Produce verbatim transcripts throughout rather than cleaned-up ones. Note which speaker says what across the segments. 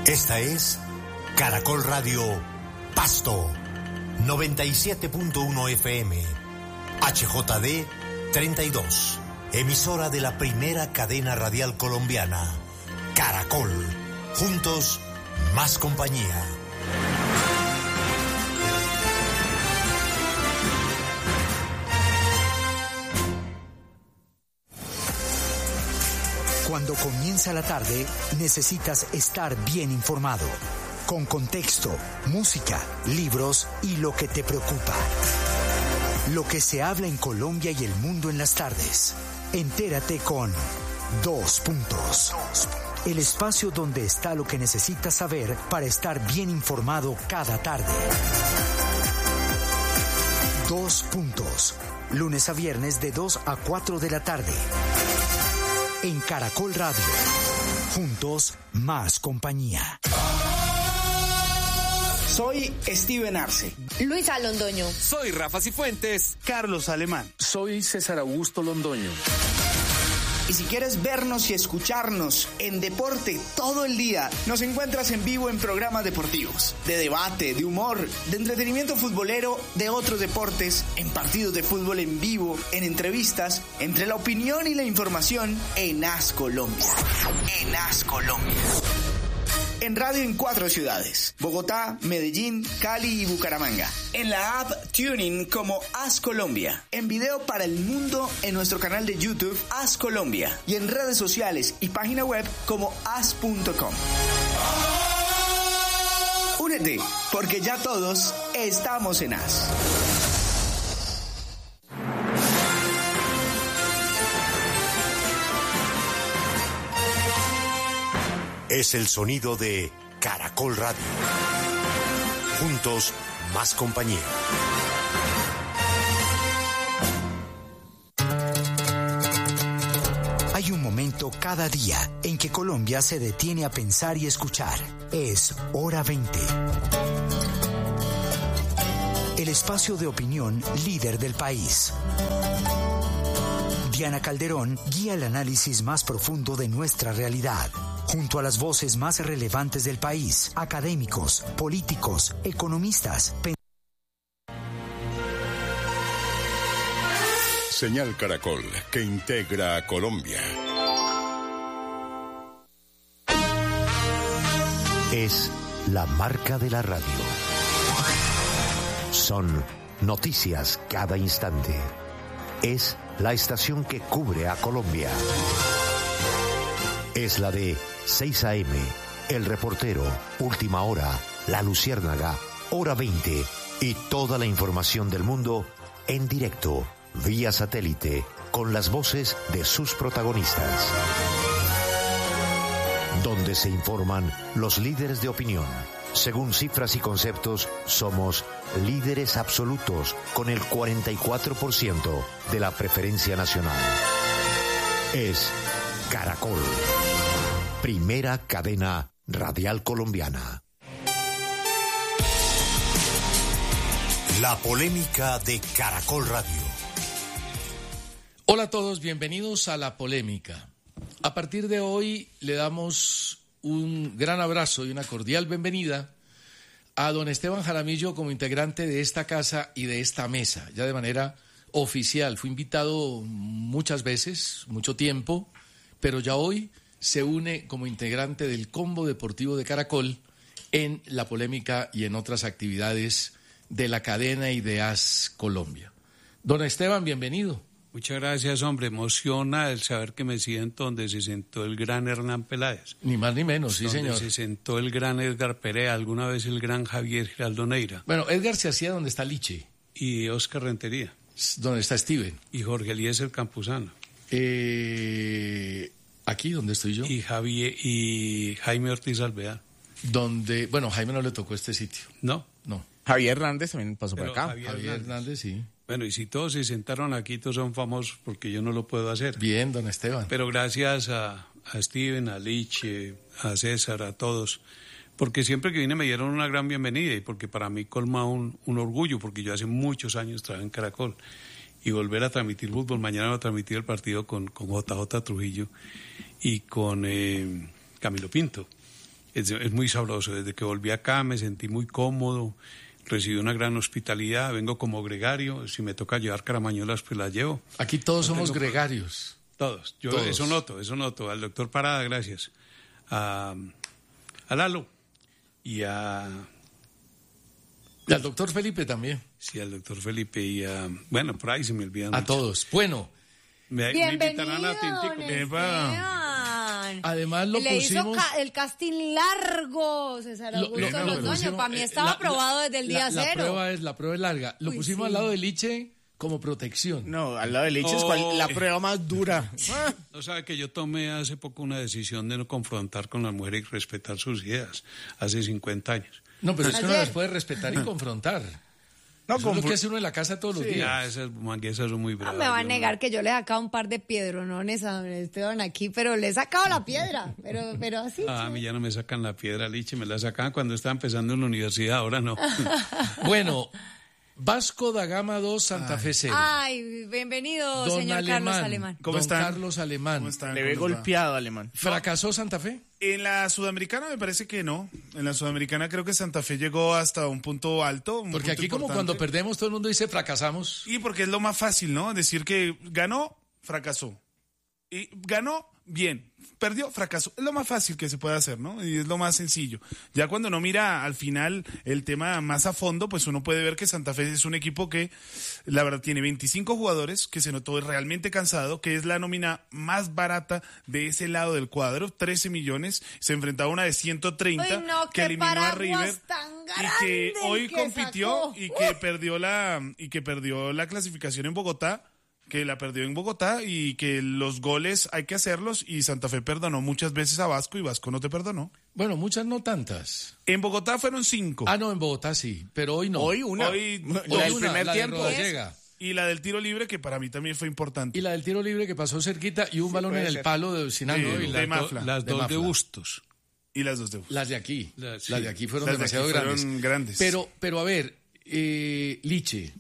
Speaker 1: Esta es Caracol Radio Pasto, noventa y siete punto uno F M, H J D treinta y dos, emisora de la primera cadena radial colombiana, Caracol. Juntos, más compañía.
Speaker 2: Cuando comienza la tarde, necesitas estar bien informado, con contexto, música, libros y lo que te preocupa. Lo que se habla en Colombia y el mundo en las tardes. Entérate con Dos Puntos. El espacio donde está lo que necesitas saber para estar bien informado cada tarde. Dos Puntos. Lunes a viernes de dos a cuatro de la tarde. En Caracol Radio. Juntos, más compañía.
Speaker 3: Soy Steven Arce.
Speaker 4: Luisa Londoño.
Speaker 5: Soy Rafa Cifuentes.
Speaker 6: Carlos Alemán.
Speaker 7: Soy César Augusto Londoño.
Speaker 3: Y si quieres vernos y escucharnos en deporte todo el día, nos encuentras en vivo en programas deportivos, de debate, de humor, de entretenimiento futbolero, de otros deportes, en partidos de fútbol en vivo, en entrevistas, entre la opinión y la información, en As Colombia. En As Colombia. En radio en cuatro ciudades: Bogotá, Medellín, Cali y Bucaramanga. En la app TuneIn como As Colombia. En video para el mundo en nuestro canal de YouTube As Colombia. Y en redes sociales y página web como as punto com. Únete, porque ya todos estamos en As.
Speaker 1: Es el sonido de Caracol Radio. Juntos, más compañía.
Speaker 2: Hay un momento cada día en que Colombia se detiene a pensar y escuchar. Es Hora veinte. El espacio de opinión líder del país. Diana Calderón guía el análisis más profundo de nuestra realidad, junto a las voces más relevantes del país, académicos, políticos, economistas.
Speaker 8: Señal Caracol, que integra a Colombia.
Speaker 1: Es la marca de la radio. Son noticias cada instante. Es la estación que cubre a Colombia. Es la de seis a eme, El Reportero, Última Hora, La Luciérnaga, Hora veinte y toda la información del mundo en directo, vía satélite, con las voces de sus protagonistas. Donde se informan los líderes de opinión. Según cifras y conceptos, somos líderes absolutos con el cuarenta y cuatro por ciento de la preferencia nacional. Es Caracol, primera cadena radial colombiana. La polémica de Caracol Radio.
Speaker 7: Hola a todos, bienvenidos a La Polémica. A partir de hoy le damos un gran abrazo y una cordial bienvenida a don Esteban Jaramillo como integrante de esta casa y de esta mesa, ya de manera oficial. Fue invitado muchas veces, mucho tiempo, pero ya hoy se une como integrante del Combo Deportivo de Caracol en La Polémica y en otras actividades de la cadena y de As Colombia. Don Esteban, bienvenido.
Speaker 6: Muchas gracias, hombre. Emociona el saber que me siento donde se sentó el gran Hernán Peláez.
Speaker 7: Ni más ni menos, sí,
Speaker 6: donde
Speaker 7: señor.
Speaker 6: Se sentó el gran Edgar Perea, alguna vez el gran Javier Giraldo Neira.
Speaker 7: Bueno, Edgar se hacía donde está Liche.
Speaker 6: Y Oscar Rentería.
Speaker 7: Donde está Steven.
Speaker 6: Y Jorge Eliezer Campuzano.
Speaker 7: Eh, aquí, donde estoy yo.
Speaker 6: Y Javier y Jaime Ortiz Alvear.
Speaker 7: Donde, bueno, Jaime no le tocó este sitio.
Speaker 6: No.
Speaker 7: No.
Speaker 5: Javier Hernández también pasó
Speaker 6: Pero
Speaker 5: por acá.
Speaker 6: Javier,
Speaker 7: Javier
Speaker 6: Hernández.
Speaker 7: Hernández, sí.
Speaker 6: Bueno, y si todos se sentaron aquí, todos son famosos porque yo no lo puedo hacer.
Speaker 7: Bien, don Esteban.
Speaker 6: Pero gracias a, a Steven, a Liche, a César, a todos, porque siempre que vine me dieron una gran bienvenida y porque para mí colma un, un orgullo, porque yo hace muchos años trabajé en Caracol y volver a transmitir fútbol. Mañana voy a transmitir el partido con, con J J Trujillo y con eh, Camilo Pinto. Es, es muy sabroso. Desde que volví acá me sentí muy cómodo, recibí una gran hospitalidad, vengo como gregario, si me toca llevar caramañolas pues las llevo.
Speaker 7: Aquí todos
Speaker 6: No
Speaker 7: somos
Speaker 6: tengo-
Speaker 7: gregarios.
Speaker 6: Todos, yo
Speaker 7: Todos.
Speaker 6: eso noto, eso noto. Al doctor Parada, gracias. A, a Lalo y a...
Speaker 7: Y al doctor Felipe también.
Speaker 6: Sí, al doctor Felipe y a... Bueno, por ahí se me olvidan
Speaker 7: A
Speaker 6: mucho.
Speaker 7: todos. Bueno,
Speaker 6: Me, me
Speaker 4: Bienvenido,
Speaker 6: invitarán a Tintico.
Speaker 4: don
Speaker 6: Epa.
Speaker 4: Esteban.
Speaker 7: además lo
Speaker 4: Le hizo
Speaker 7: pusimos...
Speaker 4: ca- el casting largo, César
Speaker 7: Lo-
Speaker 4: Augusto
Speaker 7: lo- lo
Speaker 4: Londoño.
Speaker 7: pusimos,
Speaker 4: Para mí
Speaker 7: eh,
Speaker 4: estaba
Speaker 7: la-
Speaker 4: aprobado
Speaker 7: la-
Speaker 4: desde el
Speaker 7: la-
Speaker 4: día
Speaker 7: la
Speaker 4: cero.
Speaker 7: Prueba es, la prueba es larga. Lo
Speaker 4: Uy,
Speaker 7: pusimos
Speaker 4: sí.
Speaker 7: al lado de Liche como protección.
Speaker 9: No, al lado de Liche es cual-
Speaker 6: Oh.
Speaker 9: la prueba más dura.
Speaker 6: No sabe que yo tomé hace poco una decisión de no confrontar con la mujer y respetar sus ideas, hace cincuenta años.
Speaker 7: No, pero es que uno
Speaker 4: Ayer.
Speaker 7: las puede respetar y confrontar.
Speaker 9: No,
Speaker 7: Eso es lo
Speaker 9: confr-
Speaker 7: que hace uno en la casa todos los
Speaker 6: Ya,
Speaker 7: días.
Speaker 6: esas manguesas son muy
Speaker 4: No
Speaker 6: bravas.
Speaker 4: me va a
Speaker 6: yo
Speaker 4: negar que yo le he sacado un par de piedronones a don Esteban aquí, pero le he sacado la piedra, pero, pero así.
Speaker 6: Ah, a mí ya no me sacan la piedra, Liche, me la sacaban cuando estaba empezando en la universidad, ahora no.
Speaker 7: Bueno, Vasco da Gama dos, Santa Fe cero.
Speaker 4: Ay, bienvenido,
Speaker 7: Don
Speaker 4: señor
Speaker 7: Alemán,
Speaker 4: Carlos Alemán.
Speaker 10: ¿Cómo
Speaker 7: don
Speaker 10: están?
Speaker 7: Carlos Alemán.
Speaker 10: ¿Cómo están?
Speaker 9: Le ve
Speaker 10: ¿Cómo les va?
Speaker 9: golpeado Alemán.
Speaker 7: ¿Fracasó Santa Fe?
Speaker 10: En la Sudamericana me parece que no. En la Sudamericana creo que Santa Fe llegó hasta un punto alto. un
Speaker 7: Porque
Speaker 10: punto
Speaker 7: aquí como
Speaker 10: importante.
Speaker 7: cuando perdemos todo el mundo dice fracasamos.
Speaker 10: Y porque es lo más fácil, ¿no? Decir que ganó, fracasó. Y ganó, bien. Perdió, fracasó. Es lo más fácil que se puede hacer, ¿no? Y es lo más sencillo. Ya cuando uno mira al final el tema más a fondo, pues uno puede ver que Santa Fe es un equipo que, la verdad, tiene veinticinco jugadores, que se notó realmente cansado, que es la nómina más barata de ese lado del cuadro, trece millones. Se enfrentaba a una de ciento treinta
Speaker 4: Uy, no,
Speaker 10: que
Speaker 4: qué
Speaker 10: eliminó a
Speaker 4: paraguas
Speaker 10: River
Speaker 4: tan
Speaker 10: y
Speaker 4: grande
Speaker 10: que
Speaker 4: el
Speaker 10: hoy
Speaker 4: que
Speaker 10: compitió
Speaker 4: sacó.
Speaker 10: y que perdió la y que perdió la clasificación en Bogotá, que la perdió en Bogotá y que los goles hay que hacerlos y Santa Fe perdonó muchas veces a Vasco y Vasco no te perdonó.
Speaker 7: Bueno, muchas no tantas.
Speaker 10: En Bogotá fueron cinco.
Speaker 7: Ah, no, en Bogotá sí, pero hoy no.
Speaker 9: Hoy una.
Speaker 10: Hoy-
Speaker 9: la
Speaker 7: Hoy
Speaker 9: del
Speaker 7: una,
Speaker 9: primer
Speaker 7: la de
Speaker 9: tiempo.
Speaker 7: Rodallega.
Speaker 10: Y la del tiro libre que para mí también fue importante.
Speaker 7: Y la del tiro libre que pasó cerquita y un balón
Speaker 9: puede
Speaker 7: en el
Speaker 9: ser.
Speaker 7: palo de Sinango.
Speaker 10: Sí,
Speaker 7: y
Speaker 10: de
Speaker 7: la-
Speaker 10: Mafla.
Speaker 6: Las
Speaker 7: de
Speaker 6: dos de
Speaker 7: Mafla.
Speaker 6: Bustos.
Speaker 10: Y las dos de
Speaker 7: Las de aquí.
Speaker 6: Las- sí.
Speaker 7: Las de aquí fueron
Speaker 10: Las de aquí
Speaker 7: demasiado
Speaker 10: fueron
Speaker 7: grandes.
Speaker 10: grandes.
Speaker 7: Pero, pero a ver, eh, Liche,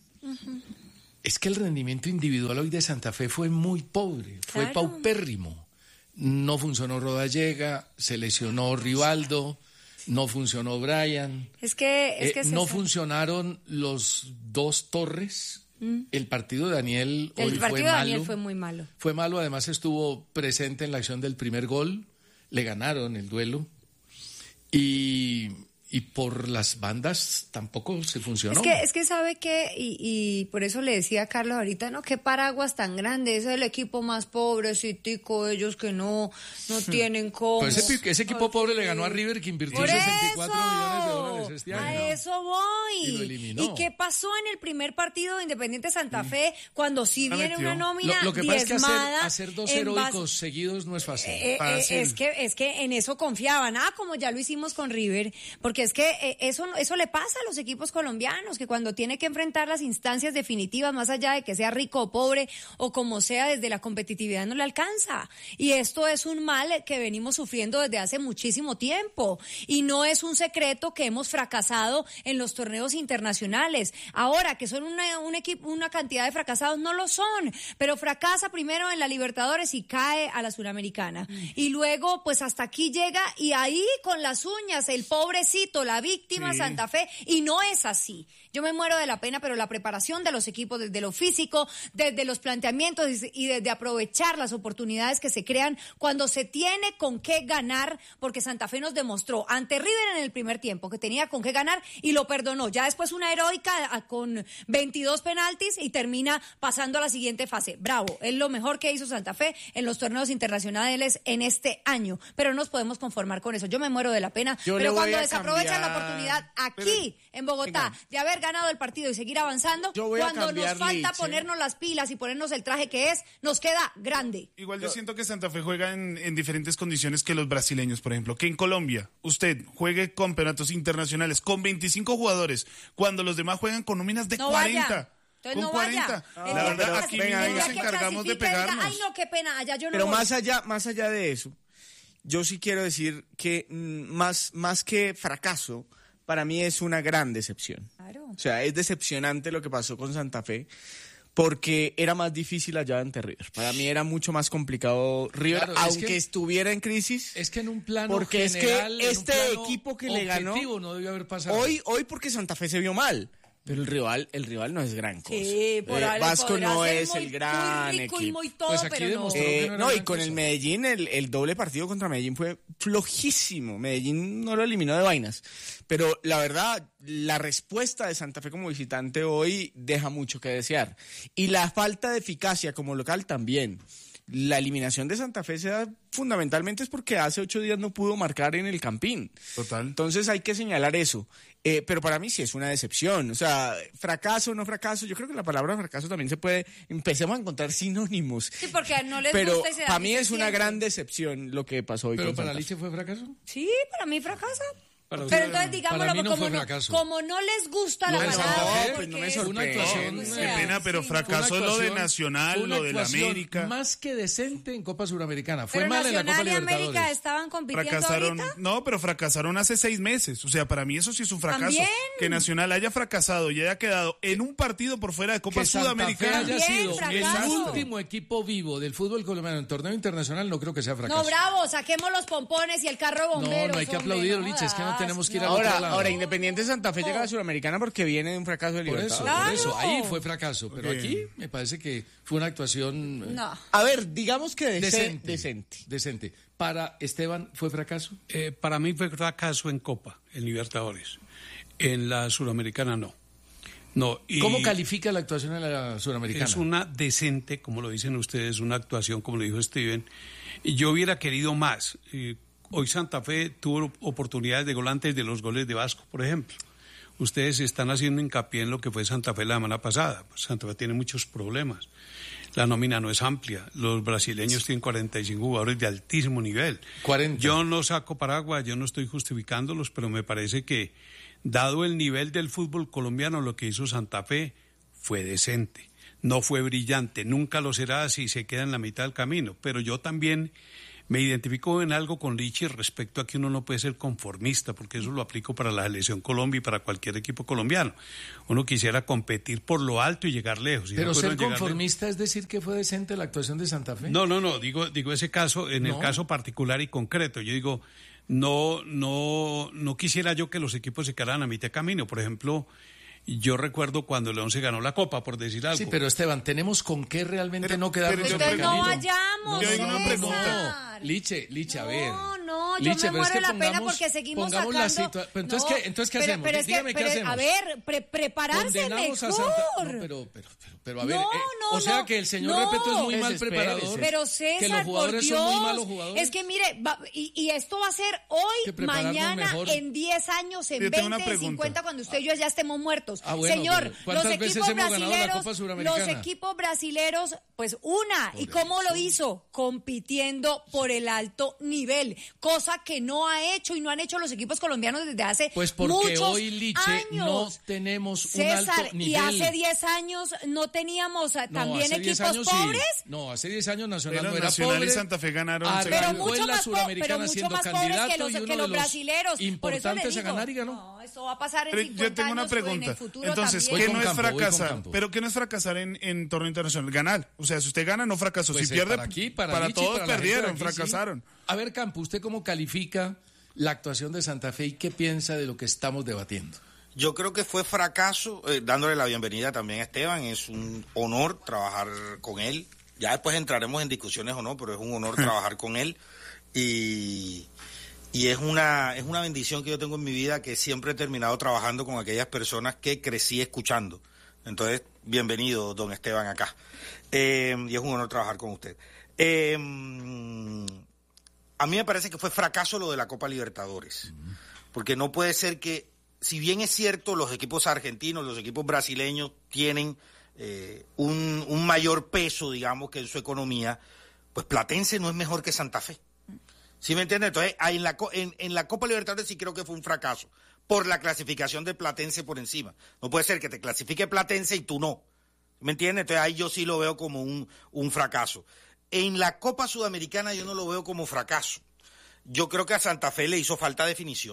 Speaker 7: es que el rendimiento individual hoy de Santa Fe fue muy pobre, fue
Speaker 4: Claro.
Speaker 7: paupérrimo. No funcionó Rodallega, se lesionó Rivaldo, no funcionó Brian.
Speaker 4: Es que, es
Speaker 7: Eh,
Speaker 4: que
Speaker 7: no
Speaker 4: César,
Speaker 7: funcionaron los dos Torres. El partido de Daniel hoy
Speaker 4: el
Speaker 7: fue
Speaker 4: partido de
Speaker 7: malo.
Speaker 4: Daniel fue muy malo.
Speaker 7: Fue malo, además estuvo presente en la acción del primer gol. Le ganaron el duelo. Y, y por las bandas tampoco se funcionó.
Speaker 4: Es que, es que sabe que, y, y por eso le decía a Carlos ahorita, no, qué paraguas tan grande, ese es el equipo más pobrecitico, ellos que no, no tienen cómo.
Speaker 7: Pues ese, ese equipo
Speaker 4: Ay,
Speaker 7: pobre le ganó a River, que invirtió
Speaker 4: Por
Speaker 7: sesenta y cuatro
Speaker 4: eso,
Speaker 7: millones de dólares este año.
Speaker 4: a eso voy.
Speaker 7: Y lo eliminó.
Speaker 4: ¿Y qué pasó en el primer partido de Independiente Santa Fe cuando sí
Speaker 10: La
Speaker 4: viene
Speaker 10: metió.
Speaker 4: una nómina
Speaker 7: Lo, lo que pasa es que hacer,
Speaker 4: diezmada
Speaker 7: hacer dos
Speaker 4: en base-
Speaker 7: heroicos seguidos no es fácil.
Speaker 4: Eh, eh,
Speaker 10: Fácil.
Speaker 4: es que es que en eso confiaban, ah, como ya lo hicimos con River, porque es que eh, eso eso le pasa a los equipos colombianos, que cuando tiene que enfrentar las instancias definitivas, más allá de que sea rico o pobre o como sea, desde la competitividad no le alcanza. Y esto es un mal que venimos sufriendo desde hace muchísimo tiempo y no es un secreto que hemos fracasado en los torneos internacionales. Ahora que son una un equipo una cantidad de fracasados, no lo son, pero fracasa primero en la Libertadores y cae a la Suramericana. Y luego pues hasta aquí llega y ahí con las uñas el pobrecito, la víctima
Speaker 10: Sí.
Speaker 4: Santa Fe, y no es así. Yo me muero de la pena, pero la preparación de los equipos desde lo físico, desde los planteamientos y desde aprovechar las oportunidades que se crean cuando se tiene con qué ganar, porque Santa Fe nos demostró ante River en el primer tiempo que tenía con qué ganar y lo perdonó. Ya después una heroica a- con veintidós penaltis y termina pasando a la siguiente fase. Bravo, es lo mejor que hizo Santa Fe en los torneos internacionales en este año, pero no nos podemos conformar con eso. Yo me muero de la pena,
Speaker 9: Yo le
Speaker 4: pero
Speaker 9: voy
Speaker 4: cuando
Speaker 9: a
Speaker 4: desaprovechan la
Speaker 9: cambiar-
Speaker 4: oportunidad aquí en Bogotá de haber ganado el partido y seguir avanzando,
Speaker 9: Yo voy a
Speaker 4: cuando nos
Speaker 9: cambiar
Speaker 4: falta
Speaker 9: Liche.
Speaker 4: ponernos las pilas y ponernos el traje que es, nos queda grande.
Speaker 10: Igual yo siento que Santa Fe juega en, en diferentes condiciones que los brasileños, por ejemplo. Que en Colombia usted juegue campeonatos internacionales con veinticinco jugadores, cuando los demás juegan con nóminas de
Speaker 4: No
Speaker 10: cuarenta.
Speaker 4: vaya. Entonces
Speaker 10: con
Speaker 4: no
Speaker 10: cuarenta.
Speaker 4: vaya.
Speaker 10: La
Speaker 4: El día
Speaker 10: verdad,
Speaker 4: que
Speaker 10: aquí
Speaker 9: venga,
Speaker 10: mismo
Speaker 4: el día
Speaker 10: nos
Speaker 4: que
Speaker 10: encargamos de
Speaker 4: clasifique, diga,
Speaker 10: pegarnos.
Speaker 4: ay, no, qué pena, allá yo no
Speaker 9: Pero
Speaker 4: voy.
Speaker 9: más allá, más allá de eso, yo sí quiero decir que mm, más, más que fracaso, para mí es una gran decepción.
Speaker 4: Claro.
Speaker 9: O sea, es decepcionante lo que pasó con Santa Fe, porque era más difícil allá ante River. Para mí era mucho más complicado River,
Speaker 7: Claro, es
Speaker 9: aunque
Speaker 7: que-
Speaker 9: estuviera en crisis.
Speaker 7: Es que en un plano
Speaker 9: Porque
Speaker 7: general,
Speaker 9: es que
Speaker 7: en un
Speaker 9: este
Speaker 7: plano
Speaker 9: equipo que le ganó
Speaker 7: objetivo no debió haber pasado.
Speaker 9: hoy, hoy porque Santa Fe se vio mal. Pero el rival, el rival no es gran cosa.
Speaker 4: Sí, por
Speaker 9: Eh,
Speaker 4: ahí
Speaker 9: Vasco
Speaker 4: podrá
Speaker 9: no
Speaker 4: ser
Speaker 9: es
Speaker 4: muy-
Speaker 9: el gran
Speaker 4: muy rico y
Speaker 9: equipo.
Speaker 4: muy todo,
Speaker 7: Pues aquí
Speaker 4: pero no.
Speaker 7: demostró
Speaker 9: Eh,
Speaker 7: que no era
Speaker 9: no, y
Speaker 7: gran
Speaker 9: con
Speaker 7: cosa.
Speaker 9: el Medellín, el, el doble partido contra Medellín fue flojísimo. Medellín no lo eliminó de vainas. Pero la verdad, la respuesta de Santa Fe como visitante hoy deja mucho que desear. Y la falta de eficacia como local también. La eliminación de Santa Fe se da fundamentalmente es porque hace ocho días no pudo marcar en el Campín.
Speaker 10: Total.
Speaker 9: Entonces hay que señalar eso. Eh, pero para mí sí es una decepción. O sea, fracaso o no fracaso, yo creo que la palabra fracaso también se puede... Empecemos a encontrar sinónimos.
Speaker 4: Sí, porque no les
Speaker 9: Pero
Speaker 4: gusta y se da
Speaker 9: para mí
Speaker 4: que
Speaker 9: es
Speaker 4: se
Speaker 9: una
Speaker 4: siente.
Speaker 9: gran decepción lo que pasó hoy
Speaker 7: ¿Pero
Speaker 9: con
Speaker 7: para
Speaker 9: Santa Fe.
Speaker 7: Liche fue fracaso?
Speaker 4: Sí, para mí fracasa.
Speaker 6: Para
Speaker 4: Pero
Speaker 6: usted-
Speaker 4: entonces digámoslo,
Speaker 7: para mí no
Speaker 4: como,
Speaker 7: fue
Speaker 4: no,
Speaker 7: fracaso.
Speaker 4: como no les gusta
Speaker 7: Lo
Speaker 4: la
Speaker 7: de Santa
Speaker 4: palabra,
Speaker 7: Fe,
Speaker 4: porque
Speaker 9: pues no me
Speaker 4: es-
Speaker 7: Fue una
Speaker 9: sorprende.
Speaker 7: actuación...
Speaker 4: o
Speaker 10: Qué
Speaker 4: sea,
Speaker 10: pena, pero
Speaker 4: sí,
Speaker 10: fracasó
Speaker 7: Fue una
Speaker 10: lo de
Speaker 7: actuación-
Speaker 10: Nacional,
Speaker 7: fue una
Speaker 10: lo de la
Speaker 7: actuación
Speaker 10: América.
Speaker 7: más que decente en Copa Suramericana. Fue
Speaker 4: Pero
Speaker 7: mal en la Copa
Speaker 4: Nacional y América
Speaker 7: Libertadores.
Speaker 4: estaban compitiendo
Speaker 10: Fracasaron,
Speaker 4: ahorita.
Speaker 10: no, pero fracasaron hace seis meses. O sea, para mí eso sí es un fracaso.
Speaker 4: También.
Speaker 10: Que Nacional haya fracasado y haya quedado en un partido por fuera de Copa
Speaker 7: Que Santa Fe
Speaker 10: Sudamericana.
Speaker 7: haya
Speaker 4: También,
Speaker 7: sido el
Speaker 4: fracaso.
Speaker 7: último equipo vivo del fútbol colombiano en torneo internacional, no creo que sea fracaso.
Speaker 4: No, bravo, saquemos los pompones y el carro de
Speaker 7: No,
Speaker 4: bomberos.
Speaker 7: no hay que
Speaker 4: hombre,
Speaker 7: aplaudir,
Speaker 4: no
Speaker 7: Liche, es que no
Speaker 4: jodas,
Speaker 7: tenemos que ir
Speaker 4: no.
Speaker 7: al otro
Speaker 9: Ahora,
Speaker 7: lado.
Speaker 9: ahora Independiente Santa Fe llega a la Suramericana porque viene de un fracaso de
Speaker 7: Por eso,
Speaker 9: Libertadores.
Speaker 7: por eso,
Speaker 4: Claro.
Speaker 7: ahí fue fracaso. Pero
Speaker 10: Ok.
Speaker 7: aquí me parece que fue una actuación eh,
Speaker 4: No.
Speaker 9: A ver, digamos que dece-
Speaker 7: decente.
Speaker 9: decente.
Speaker 7: Decente. Para Esteban, ¿fue fracaso?
Speaker 6: Eh, para mí fue fracaso en Copa, en Libertadores. En la Suramericana no. No, y
Speaker 7: ¿Cómo califica la actuación en la Suramericana?
Speaker 6: es una decente, como lo dicen ustedes, una actuación, como lo dijo Steven. Y yo hubiera querido más. Eh, hoy Santa Fe tuvo oportunidades de gol antes de los goles de Vasco, por ejemplo. Ustedes están haciendo hincapié en lo que fue Santa Fe la semana pasada. Pues Santa Fe tiene muchos problemas. La nómina no es amplia. Los brasileños tienen cuarenta y cinco jugadores de altísimo nivel.
Speaker 7: cuarenta.
Speaker 6: Yo no saco paraguas, yo no estoy justificándolos, pero me parece que, dado el nivel del fútbol colombiano, lo que hizo Santa Fe fue decente. No fue brillante, nunca lo será si se queda en la mitad del camino. Pero yo también me identifico en algo con Richie respecto a que uno no puede ser conformista, porque eso lo aplico para la selección Colombia y para cualquier equipo colombiano. Uno quisiera competir por lo alto y llegar lejos. y
Speaker 7: Pero
Speaker 6: no
Speaker 7: ser
Speaker 6: pudieron llegar lejos.
Speaker 7: conformista es decir que fue decente la actuación de Santa Fe.
Speaker 6: No, no, no, digo, digo ese caso, en
Speaker 7: No.
Speaker 6: el caso particular y concreto. Yo digo, no, no, no quisiera yo que los equipos se quedaran a mitad de camino. Por ejemplo, yo recuerdo cuando León se ganó la Copa, por decir algo.
Speaker 7: Sí, pero Esteban, ¿tenemos con qué realmente
Speaker 10: Pero-
Speaker 7: no quedarnos
Speaker 10: pero yo
Speaker 7: en el
Speaker 4: Entonces no
Speaker 7: camino?
Speaker 4: vayamos,
Speaker 10: Yo digo una
Speaker 4: César.
Speaker 10: pregunta.
Speaker 7: No, Liche, Liche, a ver.
Speaker 4: No, no, yo
Speaker 7: Liche,
Speaker 4: me
Speaker 7: pero
Speaker 4: muero
Speaker 7: es que
Speaker 4: de la pena
Speaker 7: pongamos-
Speaker 4: porque seguimos
Speaker 7: pongamos la
Speaker 4: sacando...
Speaker 7: situa- pero entonces,
Speaker 4: No,
Speaker 7: ¿qué, entonces, ¿qué
Speaker 4: pero-
Speaker 7: hacemos?
Speaker 4: pero es que-
Speaker 7: Dígame, ¿qué
Speaker 4: pero,
Speaker 7: hacemos?
Speaker 4: A ver, pre- prepararse
Speaker 7: Condenamos
Speaker 4: mejor.
Speaker 7: a Santa No, pero, pero, pero, pero a ver,
Speaker 4: No,
Speaker 7: eh,
Speaker 4: no,
Speaker 7: o sea
Speaker 4: no,
Speaker 7: que el señor
Speaker 4: no.
Speaker 7: Repeto es muy mal
Speaker 9: Desespérese.
Speaker 7: preparador.
Speaker 4: Pero
Speaker 7: que los
Speaker 4: César, por
Speaker 7: jugadores
Speaker 4: Dios,
Speaker 7: son muy malos jugadores.
Speaker 4: es que mire, va- y, y esto va a ser
Speaker 7: Que
Speaker 4: hoy,
Speaker 7: prepararnos
Speaker 4: mañana,
Speaker 7: mejor.
Speaker 4: en diez años, en
Speaker 10: Yo tengo una
Speaker 4: veinte, en
Speaker 10: pregunta.
Speaker 4: cincuenta, cuando usted y yo ya estemos muertos.
Speaker 7: Ah, bueno,
Speaker 4: Señor,
Speaker 7: pero ¿cuántas
Speaker 4: los
Speaker 7: veces
Speaker 4: equipos
Speaker 7: hemos ganado la
Speaker 4: brasileros,
Speaker 7: Copa Suramericana?
Speaker 4: los equipos brasileros, pues una. ¿Y cómo lo hizo? Compitiendo por el alto nivel, cosa que no ha hecho y no han hecho los equipos colombianos desde hace
Speaker 7: Pues porque
Speaker 4: muchos
Speaker 7: hoy, Liche, no
Speaker 4: años.
Speaker 7: tenemos un
Speaker 4: César,
Speaker 7: alto nivel.
Speaker 4: y hace diez años no teníamos ah,
Speaker 7: No,
Speaker 4: también
Speaker 7: hace diez
Speaker 4: equipos
Speaker 7: años sí.
Speaker 4: pobres.
Speaker 7: No, hace diez años Nacional
Speaker 10: Pero
Speaker 7: no era
Speaker 10: Nacional y
Speaker 7: pobre.
Speaker 10: Santa Fe ganaron, se
Speaker 7: Arrancó
Speaker 10: ganó.
Speaker 4: Pero mucho
Speaker 7: en la
Speaker 4: más po-
Speaker 7: Suramericana
Speaker 4: pero mucho
Speaker 7: siendo
Speaker 4: más pobres
Speaker 7: candidato
Speaker 4: que los,
Speaker 7: y
Speaker 4: que
Speaker 7: uno
Speaker 4: los
Speaker 7: de los
Speaker 4: brasileros. Por eso le
Speaker 7: importantes a
Speaker 4: digo,
Speaker 7: ganar y ganó.
Speaker 4: No, eso va a pasar en
Speaker 10: Pero
Speaker 4: cincuenta
Speaker 10: yo tengo una
Speaker 4: años, en
Speaker 10: pregunta.
Speaker 4: el futuro
Speaker 10: Entonces,
Speaker 4: también.
Speaker 10: ¿qué
Speaker 7: Voy
Speaker 10: no
Speaker 7: con
Speaker 10: es
Speaker 7: campo, voy con
Speaker 10: fracasar?
Speaker 7: campo.
Speaker 10: ¿Pero qué no es fracasar en, en torneo internacional? Ganar. O sea, si usted gana, no fracasó.
Speaker 7: Pues,
Speaker 10: si
Speaker 7: eh,
Speaker 10: pierde,
Speaker 7: para aquí, para, Liche y
Speaker 10: todos
Speaker 7: para la gente de
Speaker 10: perdieron,
Speaker 7: aquí, sí.
Speaker 10: fracasaron.
Speaker 7: A ver, Campo, ¿usted cómo califica la actuación de Santa Fe y qué piensa de lo que estamos debatiendo?
Speaker 11: Yo creo que fue fracaso, eh, dándole la bienvenida también a Esteban. Es un honor trabajar con él. Ya después entraremos en discusiones o no, pero es un honor trabajar con él. Y, y es una, es una bendición que yo tengo en mi vida, que siempre he terminado trabajando con aquellas personas que crecí escuchando. Entonces, bienvenido, don Esteban, acá. Eh, y es un honor trabajar con usted. Eh, a mí me parece que fue fracaso lo de la Copa Libertadores. Porque no puede ser que, si bien es cierto, los equipos argentinos, los equipos brasileños tienen eh, un, un mayor peso, digamos, que en su economía, pues Platense no es mejor que Santa Fe. ¿Sí me entiendes? Entonces, ahí en, la, en, en la Copa Libertadores sí creo que fue un fracaso, por la clasificación de Platense por encima. No puede ser que te clasifique Platense y tú no. ¿Me entiendes? Entonces ahí yo sí lo veo como un, un fracaso. En la Copa Sudamericana yo no lo veo como fracaso. Yo creo que a Santa Fe le hizo falta definición.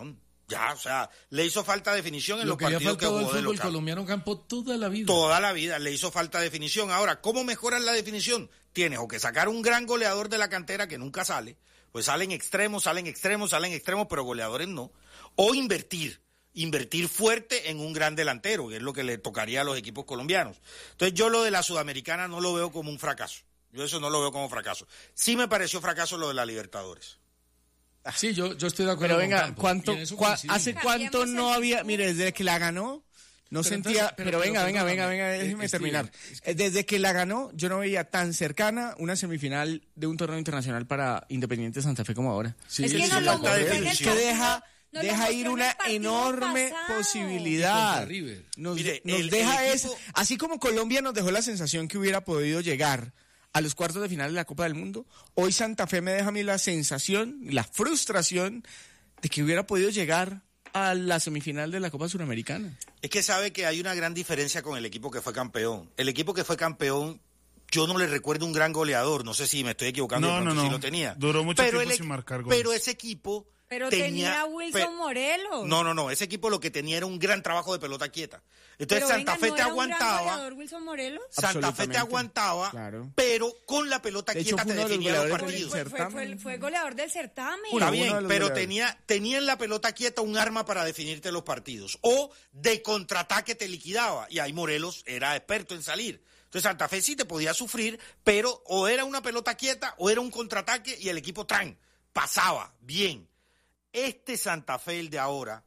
Speaker 11: Ya, o sea, le hizo falta definición en
Speaker 7: Lo
Speaker 11: los
Speaker 7: que le ha
Speaker 11: partidos que
Speaker 7: faltado
Speaker 11: jugó
Speaker 7: al
Speaker 11: de
Speaker 7: fútbol
Speaker 11: local.
Speaker 7: colombiano campo toda la vida.
Speaker 11: Toda la vida le hizo falta definición. Ahora, ¿cómo mejoran la definición? Tienes o que sacar un gran goleador de la cantera que nunca sale, pues salen extremos, salen extremos, salen extremos, pero goleadores no. O invertir, invertir fuerte en un gran delantero, que es lo que le tocaría a los equipos colombianos. Entonces yo lo de la Sudamericana no lo veo como un fracaso. Yo eso no lo veo como fracaso. Sí me pareció fracaso lo de la Libertadores.
Speaker 7: Sí, yo, yo estoy de acuerdo.
Speaker 9: Pero venga,
Speaker 7: con Campo,
Speaker 9: ¿cuánto,
Speaker 7: y en eso
Speaker 9: cua-
Speaker 7: coincidimos.
Speaker 9: ¿hace cuánto no había? Mire, desde que la ganó, no
Speaker 7: Pero
Speaker 9: sentía.
Speaker 7: entonces-
Speaker 9: pero,
Speaker 7: pero-
Speaker 9: venga,
Speaker 7: pero
Speaker 9: venga, venga,
Speaker 7: perdóname,
Speaker 9: venga,
Speaker 7: eh,
Speaker 9: déjeme
Speaker 7: Steven,
Speaker 9: terminar.
Speaker 7: es
Speaker 9: Eh, Desde que la ganó, yo no veía tan cercana una semifinal de un torneo internacional para Independiente Santa Fe como ahora.
Speaker 7: Sí,
Speaker 4: Es que
Speaker 7: sí,
Speaker 4: nos
Speaker 7: sí,
Speaker 4: lo
Speaker 7: falta
Speaker 4: mostró en el
Speaker 11: definición.
Speaker 9: Que
Speaker 4: partido,
Speaker 9: deja,
Speaker 4: nos lo
Speaker 9: deja
Speaker 4: mostró
Speaker 9: ir
Speaker 4: en el
Speaker 9: una
Speaker 4: partido
Speaker 9: enorme
Speaker 4: pasado.
Speaker 9: posibilidad.
Speaker 7: Y contra River.
Speaker 9: Nos,
Speaker 11: Mire,
Speaker 9: nos
Speaker 11: el-
Speaker 9: deja
Speaker 11: el
Speaker 9: eso.
Speaker 11: equipo-
Speaker 9: Así como Colombia nos dejó la sensación que hubiera podido llegar a los cuartos de final de la Copa del Mundo, hoy Santa Fe me deja a mí la sensación, la frustración de que hubiera podido llegar a la semifinal de la Copa Suramericana.
Speaker 11: Es que sabe que hay una gran diferencia con el equipo que fue campeón. El equipo que fue campeón, yo no le recuerdo un gran goleador, no sé si me estoy equivocando,
Speaker 10: No,
Speaker 11: de pronto
Speaker 10: no,
Speaker 11: sí
Speaker 10: no.
Speaker 11: lo tenía.
Speaker 10: Duró mucho
Speaker 11: Pero
Speaker 10: tiempo
Speaker 11: el e-
Speaker 10: sin marcar goles.
Speaker 11: Pero ese equipo
Speaker 4: Pero
Speaker 11: tenía,
Speaker 4: tenía a Wilson
Speaker 11: pe-
Speaker 4: Morelos.
Speaker 11: No, no, no, ese equipo lo que tenía era un gran trabajo de pelota quieta. Entonces
Speaker 4: Pero
Speaker 11: Santa
Speaker 4: venga,
Speaker 11: Fe
Speaker 4: ¿no
Speaker 11: te
Speaker 4: era un gran
Speaker 11: aguantaba,
Speaker 4: goleador, Wilson Morelos?
Speaker 11: Santa Fe te
Speaker 9: Absolutamente.
Speaker 11: aguantaba,
Speaker 9: Claro.
Speaker 11: pero con la pelota
Speaker 9: De hecho,
Speaker 11: quieta
Speaker 9: fue
Speaker 11: te
Speaker 9: uno de los
Speaker 11: definía los
Speaker 9: goleadores
Speaker 11: partidos.
Speaker 9: del
Speaker 4: Fue, fue,
Speaker 9: certamen.
Speaker 4: fue- fue goleador del certamen.
Speaker 11: Está
Speaker 9: Uno
Speaker 11: bien,
Speaker 9: de los
Speaker 11: pero
Speaker 9: goleadores.
Speaker 11: tenía, tenía en la pelota quieta un arma para definirte los partidos. O de contraataque te liquidaba. Y ahí Morelos era experto en salir. Entonces Santa Fe sí te podía sufrir, pero o era una pelota quieta o era un contraataque y el equipo tran, pasaba bien. Este Santa Fe, el de ahora,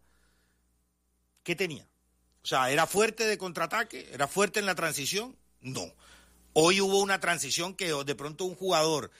Speaker 11: ¿qué tenía? O sea, ¿era fuerte de contraataque? ¿Era fuerte en la transición? No. Hoy hubo una transición que de pronto un jugador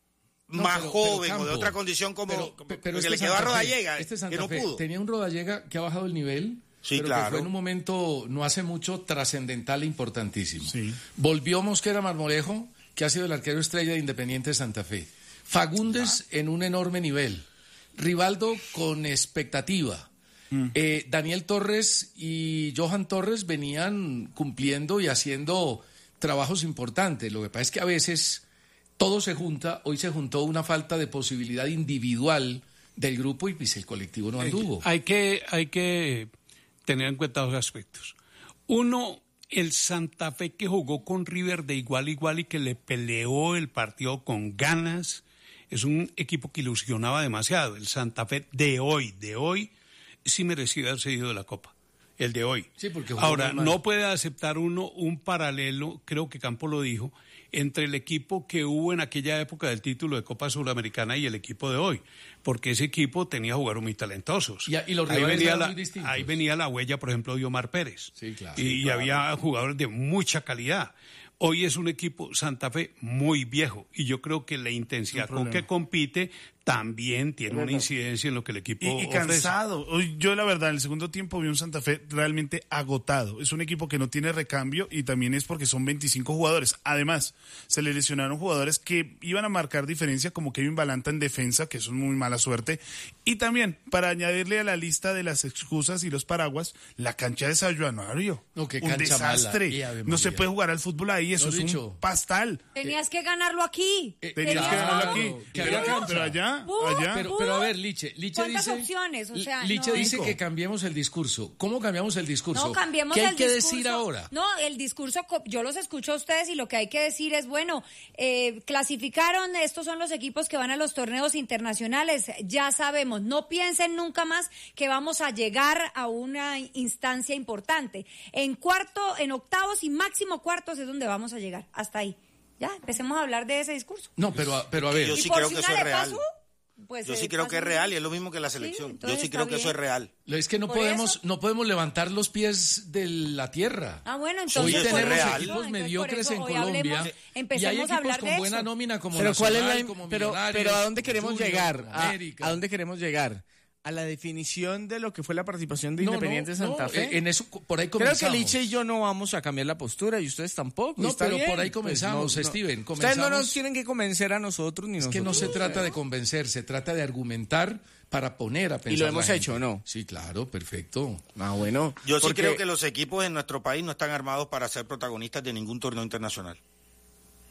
Speaker 7: No,
Speaker 11: más
Speaker 7: pero-
Speaker 11: joven
Speaker 7: pero
Speaker 11: o de
Speaker 7: Campo,
Speaker 11: otra condición como,
Speaker 7: pero-
Speaker 11: como-
Speaker 7: pero
Speaker 11: que
Speaker 7: este
Speaker 11: le quedó a
Speaker 7: Santa Fe-
Speaker 11: Rodallega,
Speaker 7: este Santa
Speaker 11: que no
Speaker 7: Fe
Speaker 11: pudo.
Speaker 7: tenía un Rodallega que ha bajado el nivel,
Speaker 11: Sí,
Speaker 7: pero
Speaker 11: claro.
Speaker 7: que fue en un momento no hace mucho trascendental e importantísimo.
Speaker 10: Sí.
Speaker 7: Volvió Mosquera Marmolejo, que ha sido el arquero estrella de Independiente Santa Fe. Fagundes en un enorme nivel. Rivaldo con expectativa. Eh, Daniel Torres y Johan Torres venían cumpliendo y haciendo trabajos importantes. Lo que pasa es que a veces todo se junta. Hoy se juntó una falta de posibilidad individual del grupo y pues el colectivo no anduvo.
Speaker 6: Hay que, hay que tener en cuenta dos aspectos. Uno, el Santa Fe que jugó con River de igual a igual y que le peleó el partido con ganas, es un equipo que ilusionaba demasiado. El Santa Fe de hoy, de hoy, sí merecía haberse ido de la Copa. El de hoy.
Speaker 7: Sí, porque jugó
Speaker 6: Ahora,
Speaker 7: muy mal.
Speaker 6: no puede aceptar uno un paralelo, creo que Campo lo dijo, entre el equipo que hubo en aquella época del título de Copa Sudamericana y el equipo de hoy, porque ese equipo tenía jugadores muy talentosos.
Speaker 7: Y, y los
Speaker 6: ahí,
Speaker 7: rivales
Speaker 6: venía
Speaker 7: eran
Speaker 6: la,
Speaker 7: muy distintos.
Speaker 6: ahí venía la huella, por ejemplo, de Omar Pérez.
Speaker 7: Sí, claro.
Speaker 6: Y,
Speaker 7: Sí,
Speaker 6: y
Speaker 7: claro.
Speaker 6: había jugadores de mucha calidad. Hoy es un equipo Santa Fe muy viejo y yo creo que la intensidad con que compite también tiene una incidencia en lo que el equipo
Speaker 10: Y, y
Speaker 6: ofrece.
Speaker 10: cansado. Hoy, yo la verdad, en el segundo tiempo vi un Santa Fe realmente agotado. Es un equipo que no tiene recambio y también es porque son veinticinco jugadores. Además, se le lesionaron jugadores que iban a marcar diferencia, como Kevin Balanta en defensa, que eso es muy mala suerte. Y también, para añadirle a la lista de las excusas y los paraguas, la cancha de San Januario.
Speaker 7: No, qué
Speaker 10: un
Speaker 7: cancha mala.
Speaker 10: desastre.
Speaker 7: Y Ave
Speaker 10: No se
Speaker 7: María.
Speaker 10: puede jugar al fútbol ahí, eso
Speaker 7: Lo
Speaker 10: es
Speaker 7: dicho.
Speaker 10: un pastal.
Speaker 4: Tenías que ganarlo aquí.
Speaker 7: Eh,
Speaker 10: Tenías
Speaker 4: Tenías
Speaker 10: que ganarlo
Speaker 4: todo.
Speaker 10: aquí.
Speaker 7: Que
Speaker 10: Pero,
Speaker 7: había cancha.
Speaker 10: pero allá,
Speaker 4: Pudo,
Speaker 10: allá.
Speaker 7: Pero, pero a ver, Liche, Liche
Speaker 4: ¿Cuántas
Speaker 7: dice,
Speaker 4: opciones? O sea,
Speaker 7: Liche
Speaker 4: no.
Speaker 7: dice
Speaker 10: Cinco.
Speaker 7: que cambiemos el discurso. ¿Cómo cambiamos el discurso?
Speaker 4: No, cambiemos
Speaker 7: ¿Qué hay
Speaker 4: el
Speaker 7: que
Speaker 4: discurso.
Speaker 7: decir ahora?
Speaker 4: No, el discurso, co- yo los escucho a ustedes y lo que hay que decir es, bueno, eh, clasificaron, estos son los equipos que van a los torneos internacionales, ya sabemos, no piensen nunca más que vamos a llegar a una instancia importante. En cuarto, en octavos y máximo cuartos es donde vamos a llegar, hasta ahí. Ya, empecemos a hablar de ese discurso.
Speaker 7: No, pero, a- pero a ver.
Speaker 11: Yo
Speaker 4: Y
Speaker 11: sí
Speaker 4: por
Speaker 11: creo
Speaker 4: si
Speaker 11: que
Speaker 4: una
Speaker 11: eso es
Speaker 4: le
Speaker 11: real.
Speaker 4: pasó, pues,
Speaker 11: Yo
Speaker 4: eh,
Speaker 11: sí creo que es
Speaker 4: pasen-
Speaker 11: real y es lo mismo que la selección. Yo
Speaker 4: entonces
Speaker 11: sí
Speaker 4: está
Speaker 11: creo que eso
Speaker 4: bien.
Speaker 11: es real.
Speaker 7: Es que no
Speaker 4: Por
Speaker 7: podemos,
Speaker 4: eso-
Speaker 7: no podemos levantar los pies de la tierra.
Speaker 4: Ah, bueno,
Speaker 7: Hoy
Speaker 4: entonces
Speaker 11: eso es
Speaker 7: tenemos
Speaker 11: real.
Speaker 7: equipos
Speaker 4: Entonces, por
Speaker 7: mediocres
Speaker 4: eso
Speaker 7: en
Speaker 4: hoy
Speaker 7: Colombia
Speaker 4: hablemos-
Speaker 7: y hay
Speaker 4: empecemos
Speaker 7: equipos
Speaker 4: a hablar
Speaker 7: con
Speaker 4: de
Speaker 7: buena
Speaker 4: eso.
Speaker 7: nómina como
Speaker 9: Pero cuál es
Speaker 7: Nacional,
Speaker 9: la,
Speaker 7: como
Speaker 9: pero,
Speaker 7: Millonarios,
Speaker 9: pero ¿a dónde
Speaker 7: como
Speaker 9: queremos
Speaker 7: Junior,
Speaker 9: llegar?
Speaker 7: como
Speaker 9: ¿A,
Speaker 7: América.
Speaker 9: a dónde queremos llegar? ¿A la definición de lo que fue la participación de
Speaker 7: No,
Speaker 9: Independiente
Speaker 7: no,
Speaker 9: Santa
Speaker 7: no,
Speaker 9: Fe?
Speaker 7: en eso por ahí
Speaker 9: Creo
Speaker 7: comenzamos.
Speaker 9: que Liche y yo no vamos a cambiar la postura y ustedes tampoco. y
Speaker 7: No,
Speaker 9: está
Speaker 7: pero
Speaker 9: bien.
Speaker 7: por ahí
Speaker 9: Pues
Speaker 7: comenzamos,
Speaker 9: no, no.
Speaker 7: Steven,
Speaker 9: Ustedes no
Speaker 7: comenzamos-
Speaker 9: nos tienen que convencer a nosotros ni
Speaker 7: Es
Speaker 9: nosotros.
Speaker 7: que no se trata de convencer, se trata de argumentar para poner a pensar.
Speaker 9: Y lo
Speaker 7: la
Speaker 9: hemos
Speaker 7: gente.
Speaker 9: hecho, ¿no?
Speaker 7: Sí, claro, perfecto.
Speaker 9: Ah, bueno.
Speaker 11: Yo sí
Speaker 9: porque-
Speaker 11: creo que los equipos en nuestro país no están armados para ser protagonistas de ningún torneo internacional.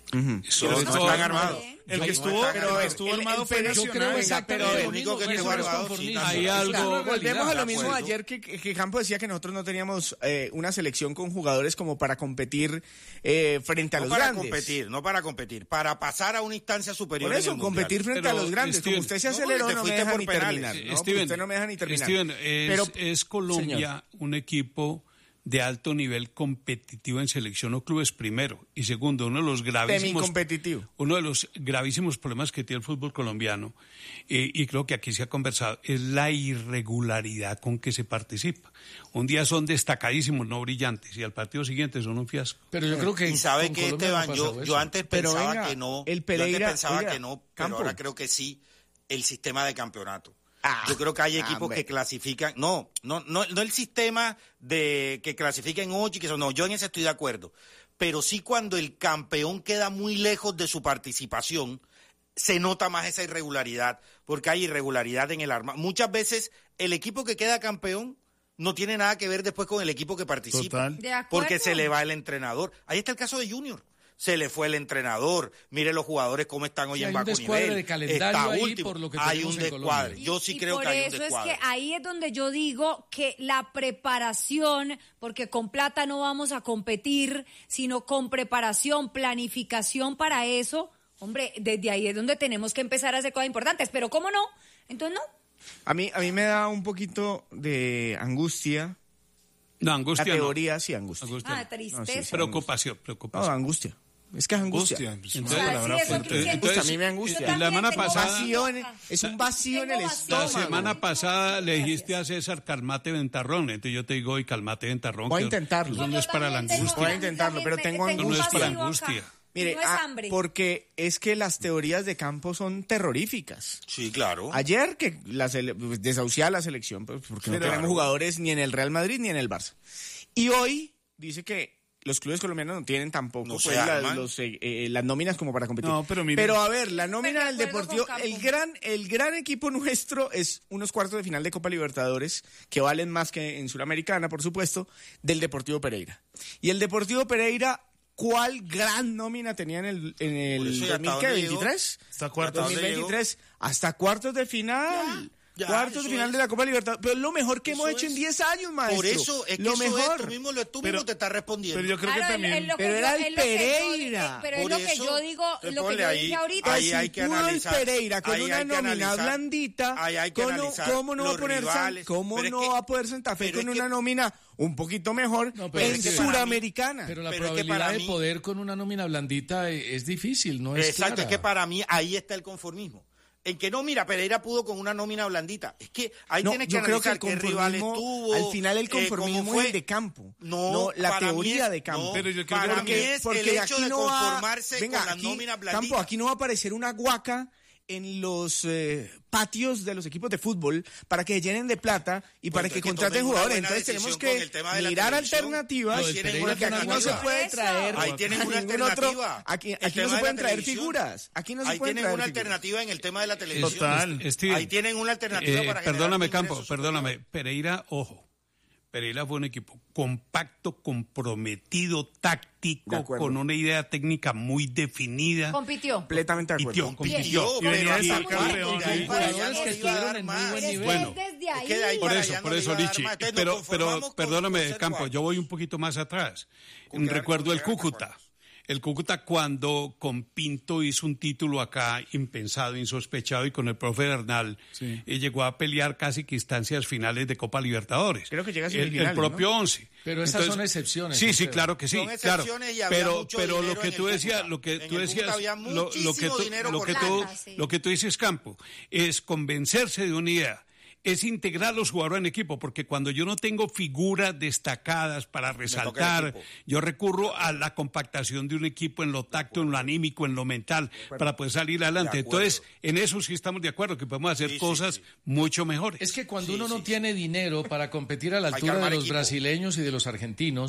Speaker 10: Uh-huh.
Speaker 6: Eso,
Speaker 10: no,
Speaker 6: no
Speaker 10: no
Speaker 6: están armados.
Speaker 10: El que estuvo, pero estuvo armado fue Nacional.
Speaker 9: Pero
Speaker 11: el único que estuvo armado, sí,
Speaker 10: hay algo.
Speaker 9: Volvemos a lo mismo de ayer que, que Campo decía que nosotros no teníamos eh, una selección con jugadores como para competir eh, frente a
Speaker 11: no
Speaker 9: los
Speaker 11: para
Speaker 9: grandes.
Speaker 11: competir, no para competir, para pasar a una instancia superior.
Speaker 9: Por eso,
Speaker 11: en el
Speaker 9: competir
Speaker 11: mundial.
Speaker 9: frente
Speaker 6: Pero,
Speaker 9: a los grandes.
Speaker 6: Steven,
Speaker 9: Como usted se
Speaker 11: no,
Speaker 9: aceleró,
Speaker 11: te
Speaker 9: no me
Speaker 11: fuiste
Speaker 9: deja
Speaker 11: por
Speaker 9: ni
Speaker 11: penales.
Speaker 9: terminar. ¿no?
Speaker 6: Steven,
Speaker 9: Usted no me deja ni terminar.
Speaker 6: Steven, es,
Speaker 9: Pero,
Speaker 6: es Colombia
Speaker 9: señor.
Speaker 6: un equipo de alto nivel competitivo en selección o clubes primero, y segundo, uno de los gravísimos
Speaker 9: competitivo.
Speaker 6: uno de los gravísimos problemas que tiene el fútbol colombiano, eh, y creo que aquí se ha conversado, es la irregularidad con que se participa. Un día son destacadísimos, no brillantes, y al partido siguiente son un fiasco.
Speaker 7: Pero yo creo que
Speaker 11: Y sabe
Speaker 7: con
Speaker 11: que
Speaker 7: Colombia
Speaker 11: Esteban,
Speaker 7: no ha
Speaker 11: yo,
Speaker 7: pasado
Speaker 11: yo
Speaker 7: eso.
Speaker 11: antes
Speaker 9: Pero
Speaker 11: pensaba
Speaker 9: venga,
Speaker 11: que no,
Speaker 9: el
Speaker 11: yo
Speaker 9: Pereira-
Speaker 11: antes pensaba
Speaker 9: oiga,
Speaker 11: que no, pero
Speaker 9: Campo.
Speaker 11: ahora creo que sí, el sistema de campeonato.
Speaker 9: Ah,
Speaker 11: Yo creo que hay equipos
Speaker 9: hombre.
Speaker 11: que clasifican, no, no, no, no el sistema de que clasifiquen ocho y que son, no, yo en ese estoy de acuerdo, pero sí cuando el campeón queda muy lejos de su participación, se nota más esa irregularidad, porque hay irregularidad en el arma. Muchas veces el equipo que queda campeón no tiene nada que ver después con el equipo que participa,
Speaker 10: Total.
Speaker 4: De acuerdo.
Speaker 11: porque se le va el entrenador. Ahí está el caso de Junior. Se le fue el entrenador. Mire los jugadores cómo están hoy
Speaker 7: Sí,
Speaker 11: en
Speaker 7: hay un
Speaker 11: bajo
Speaker 7: descuadre
Speaker 11: nivel.
Speaker 7: de calendario
Speaker 11: Está
Speaker 7: ahí
Speaker 11: último.
Speaker 7: por lo que
Speaker 11: hay
Speaker 7: tenemos
Speaker 11: un
Speaker 7: en
Speaker 11: descuadre.
Speaker 7: Colombia.
Speaker 11: Yo sí
Speaker 4: Y
Speaker 11: creo
Speaker 4: por
Speaker 11: que hay un
Speaker 4: eso
Speaker 11: descuadre.
Speaker 4: es que ahí es donde yo digo que la preparación, porque con plata no vamos a competir, sino con preparación, planificación para eso, hombre, desde ahí es donde tenemos que empezar a hacer cosas importantes. Pero ¿cómo no? Entonces no.
Speaker 9: A mí, a mí me da un poquito de angustia.
Speaker 6: No, angustia
Speaker 9: La
Speaker 6: no.
Speaker 9: teoría, sí, angustia.
Speaker 6: Angustia
Speaker 4: Ah,
Speaker 6: no.
Speaker 4: tristeza.
Speaker 9: No, sí, sí.
Speaker 6: Preocupación,
Speaker 9: No,
Speaker 6: preocupación.
Speaker 9: angustia. Es que es angustia.
Speaker 10: Angustia. pues,
Speaker 6: Entonces,
Speaker 10: una
Speaker 4: O sea,
Speaker 10: palabra
Speaker 4: sí, eso
Speaker 10: fuerte.
Speaker 4: que siento-
Speaker 9: Angustia, a mí me angustia.
Speaker 4: Yo
Speaker 6: La
Speaker 4: también
Speaker 6: semana
Speaker 4: tengo
Speaker 6: pasada-
Speaker 9: Vacío en-
Speaker 4: vacío.
Speaker 9: es un vacío en el
Speaker 4: Tengo
Speaker 9: estómago.
Speaker 6: La
Speaker 4: vacío.
Speaker 6: semana pasada le dijiste
Speaker 4: Gracias.
Speaker 6: a César calmate ventarrón, entonces yo te digo hoy calmate ventarrón.
Speaker 9: Voy a
Speaker 6: que
Speaker 9: intentarlo.
Speaker 6: Eso no es para la angustia.
Speaker 9: Voy a intentarlo, pero tengo
Speaker 6: Eso no es para
Speaker 4: un vacío
Speaker 6: angustia.
Speaker 4: acá.
Speaker 9: Mire,
Speaker 4: No es
Speaker 9: ah,
Speaker 4: hambre.
Speaker 9: porque es que las teorías de campo son terroríficas.
Speaker 11: Sí, claro.
Speaker 9: Ayer que la sele- desahuciaba la selección, pues, porque no
Speaker 11: Claro.
Speaker 9: tenemos jugadores ni en el Real Madrid ni en el Barça. Y hoy dice que los clubes colombianos no tienen tampoco
Speaker 11: No
Speaker 9: pues,
Speaker 11: se
Speaker 9: la-
Speaker 11: arman.
Speaker 9: los, eh, eh, las nóminas como para competir.
Speaker 10: No, pero mire-
Speaker 9: a ver, la nómina
Speaker 4: de
Speaker 9: del
Speaker 4: acuerdo
Speaker 9: Deportivo,
Speaker 4: con Campo.
Speaker 9: el gran, el gran equipo nuestro es unos cuartos de final de Copa Libertadores, que valen más que en Suramericana, por supuesto, del Deportivo Pereira. Y el Deportivo Pereira, ¿cuál gran nómina tenía en el, en
Speaker 11: Por
Speaker 9: el
Speaker 11: eso, ¿y hasta
Speaker 9: dos mil
Speaker 11: dónde
Speaker 9: veintitrés?
Speaker 10: Hasta cuartos.
Speaker 11: ¿Hasta dónde
Speaker 9: dos mil veintitrés, hasta cuartos de final.
Speaker 11: Ya, ya,
Speaker 9: cuartos de
Speaker 11: eso
Speaker 9: final
Speaker 11: es.
Speaker 9: de la Copa Libertadores. Pero es lo mejor que
Speaker 11: Eso
Speaker 9: hemos hecho
Speaker 11: es.
Speaker 9: en diez años, maestro.
Speaker 11: Por eso es que
Speaker 9: lo
Speaker 11: eso
Speaker 9: mejor.
Speaker 11: es, tú mismo, lo- tú
Speaker 10: Pero-
Speaker 11: mismo te estás respondiendo.
Speaker 10: Pero yo creo
Speaker 4: Claro,
Speaker 10: que
Speaker 4: es-
Speaker 10: también.
Speaker 4: es lo que
Speaker 9: Pero
Speaker 4: yo-
Speaker 9: era el
Speaker 4: es lo que yo-
Speaker 9: Pereira.
Speaker 4: eh, pero es
Speaker 11: Por
Speaker 4: lo que
Speaker 11: eso,
Speaker 4: yo digo,
Speaker 11: pues
Speaker 4: lo que
Speaker 11: ponle
Speaker 4: yo
Speaker 11: ahí,
Speaker 4: dije ahorita.
Speaker 11: ahí
Speaker 9: si
Speaker 11: hay que
Speaker 9: pudo
Speaker 11: analizar,
Speaker 9: el Pereira con
Speaker 11: ahí
Speaker 9: una
Speaker 11: hay que
Speaker 9: nómina
Speaker 11: analizar,
Speaker 9: blandita,
Speaker 11: ahí hay que
Speaker 9: ¿cómo,
Speaker 11: analizar
Speaker 9: cómo no va a
Speaker 11: los
Speaker 9: poner San-
Speaker 11: rivales.
Speaker 9: cómo
Speaker 11: Pero es
Speaker 9: no
Speaker 11: que-
Speaker 9: va a poder Santa Fe
Speaker 11: pero
Speaker 9: con
Speaker 11: es que-
Speaker 9: una nómina un poquito mejor
Speaker 7: No, pero
Speaker 9: en
Speaker 7: es que para mí-
Speaker 9: Suramericana?
Speaker 7: Pero la
Speaker 11: Pero es que
Speaker 7: probabilidad
Speaker 11: para
Speaker 7: de
Speaker 11: mí-
Speaker 7: poder con una nómina blandita es, es difícil, no es
Speaker 11: Exacto,
Speaker 7: clara.
Speaker 11: es que para mí ahí está el conformismo. En que no, mira, Pereira pudo con una nómina blandita. Es que ahí
Speaker 9: No,
Speaker 11: tienes que
Speaker 9: yo creo que
Speaker 11: analizar
Speaker 9: el
Speaker 11: qué rivales
Speaker 9: conformismo,
Speaker 11: tuvo.
Speaker 9: al final el
Speaker 11: eh, cómo
Speaker 9: conformismo
Speaker 11: fue.
Speaker 9: es el de campo,
Speaker 11: No,
Speaker 9: no la
Speaker 11: para mí
Speaker 9: teoría
Speaker 11: es-
Speaker 9: de campo.
Speaker 11: no,
Speaker 10: Pero yo creo
Speaker 11: para
Speaker 10: que
Speaker 11: mí
Speaker 10: porque-
Speaker 11: es
Speaker 9: porque
Speaker 11: el hecho
Speaker 9: aquí
Speaker 11: de
Speaker 9: no va-
Speaker 11: conformarse
Speaker 9: venga,
Speaker 11: con las
Speaker 9: aquí,
Speaker 11: nóminas
Speaker 9: Campo,
Speaker 11: blanditas.
Speaker 9: aquí no va a aparecer una guaca en los eh, patios de los equipos de fútbol para que llenen de plata y
Speaker 11: Pues
Speaker 9: para
Speaker 11: entonces
Speaker 9: que
Speaker 11: que
Speaker 9: contraten
Speaker 11: tomen una
Speaker 9: jugadores.
Speaker 11: buena
Speaker 9: Entonces tenemos
Speaker 11: decisión con el
Speaker 9: que
Speaker 11: tema de la
Speaker 9: mirar
Speaker 11: televisión.
Speaker 9: alternativas
Speaker 11: Lo de Pereira
Speaker 9: porque aquí no se
Speaker 11: alternativa.
Speaker 9: puede
Speaker 4: Eso.
Speaker 9: traer
Speaker 11: Ahí tienen
Speaker 9: a
Speaker 11: una
Speaker 9: ningún otro-
Speaker 11: alternativa.
Speaker 9: aquí,
Speaker 11: El
Speaker 9: aquí no
Speaker 11: tema
Speaker 9: se
Speaker 11: de
Speaker 9: pueden
Speaker 11: la
Speaker 9: traer
Speaker 11: televisión.
Speaker 9: figuras. Aquí no se
Speaker 11: Ahí
Speaker 9: pueden
Speaker 11: tienen
Speaker 9: traer
Speaker 11: una
Speaker 9: figuras.
Speaker 11: alternativa en el tema de la televisión.
Speaker 10: Total.
Speaker 6: Steven,
Speaker 11: Ahí tienen una alternativa
Speaker 6: eh,
Speaker 11: para generar
Speaker 6: perdóname,
Speaker 11: un
Speaker 6: Campo,
Speaker 11: ingreso
Speaker 6: perdóname.
Speaker 11: superior.
Speaker 6: Pereira, ojo. Pereira fue un equipo compacto, comprometido,
Speaker 9: De
Speaker 6: táctico,
Speaker 9: acuerdo.
Speaker 6: con una idea técnica muy definida.
Speaker 4: Compitió.
Speaker 9: Completamente de acuerdo.
Speaker 6: Compitió, compitió.
Speaker 10: Y venía de
Speaker 11: pero
Speaker 10: ser
Speaker 11: ahí-
Speaker 10: campeón,
Speaker 11: de ahí
Speaker 10: ¿eh?
Speaker 11: para allá
Speaker 7: Jugadores
Speaker 11: no
Speaker 7: que
Speaker 11: le iba a dar
Speaker 7: estuvieron en muy
Speaker 11: más.
Speaker 7: buen
Speaker 4: Es
Speaker 7: nivel.
Speaker 4: que
Speaker 6: Bueno,
Speaker 4: desde
Speaker 11: Es que de ahí
Speaker 4: ahí.
Speaker 6: Por
Speaker 11: para
Speaker 6: eso,
Speaker 11: allá no
Speaker 6: por
Speaker 11: le
Speaker 6: eso,
Speaker 11: iba a dar
Speaker 6: Lichi.
Speaker 11: más. Entonces, nos
Speaker 6: Pero, pero,
Speaker 11: conformamos con-
Speaker 6: perdóname,
Speaker 11: con ser
Speaker 6: Campo,
Speaker 11: cuatro.
Speaker 6: yo voy un poquito más atrás.
Speaker 11: Con quedar-
Speaker 6: Recuerdo
Speaker 11: con
Speaker 6: el
Speaker 11: quedar
Speaker 6: Cúcuta.
Speaker 11: cuatro.
Speaker 6: El Cúcuta cuando con Pinto hizo un título acá impensado, insospechado, y con el profe Bernal
Speaker 10: Sí.
Speaker 6: eh, llegó a pelear casi que instancias finales de Copa Libertadores.
Speaker 9: Creo que llega a
Speaker 6: el,
Speaker 9: semifinales,
Speaker 6: el propio once.
Speaker 7: Pero esas son excepciones,
Speaker 6: Sí, sí,
Speaker 7: Esteban.
Speaker 6: claro que sí,
Speaker 11: Son
Speaker 6: claro.
Speaker 11: excepciones y había
Speaker 6: Pero,
Speaker 11: mucho
Speaker 6: pero lo
Speaker 11: dinero
Speaker 6: que
Speaker 11: en
Speaker 6: tú
Speaker 11: el
Speaker 6: decías,
Speaker 11: Cúcuta.
Speaker 6: lo que
Speaker 11: En
Speaker 6: tú
Speaker 11: el
Speaker 6: decías,
Speaker 11: Cúcuta había
Speaker 6: lo, lo que
Speaker 11: muchísimo
Speaker 6: tú,
Speaker 11: dinero
Speaker 6: lo
Speaker 11: por
Speaker 6: que
Speaker 11: plata,
Speaker 6: tú,
Speaker 4: sí.
Speaker 6: lo que tú dices, Campo, es convencerse de una idea. Es integrar los jugadores en equipo, porque cuando yo no tengo figuras destacadas para resaltar,
Speaker 11: equipo.
Speaker 6: yo recurro a la compactación de un equipo en lo tacto, en lo anímico, en lo mental, para poder salir adelante.
Speaker 11: De acuerdo.
Speaker 6: Entonces, en eso sí estamos de acuerdo, que podemos hacer
Speaker 11: Sí, sí,
Speaker 6: cosas
Speaker 11: sí.
Speaker 6: mucho mejores.
Speaker 7: Es que cuando
Speaker 11: Sí,
Speaker 7: uno no
Speaker 11: sí.
Speaker 7: tiene dinero para competir a la
Speaker 11: Hay que
Speaker 7: altura de
Speaker 11: armar
Speaker 7: los
Speaker 11: equipo.
Speaker 7: brasileños y de los argentinos,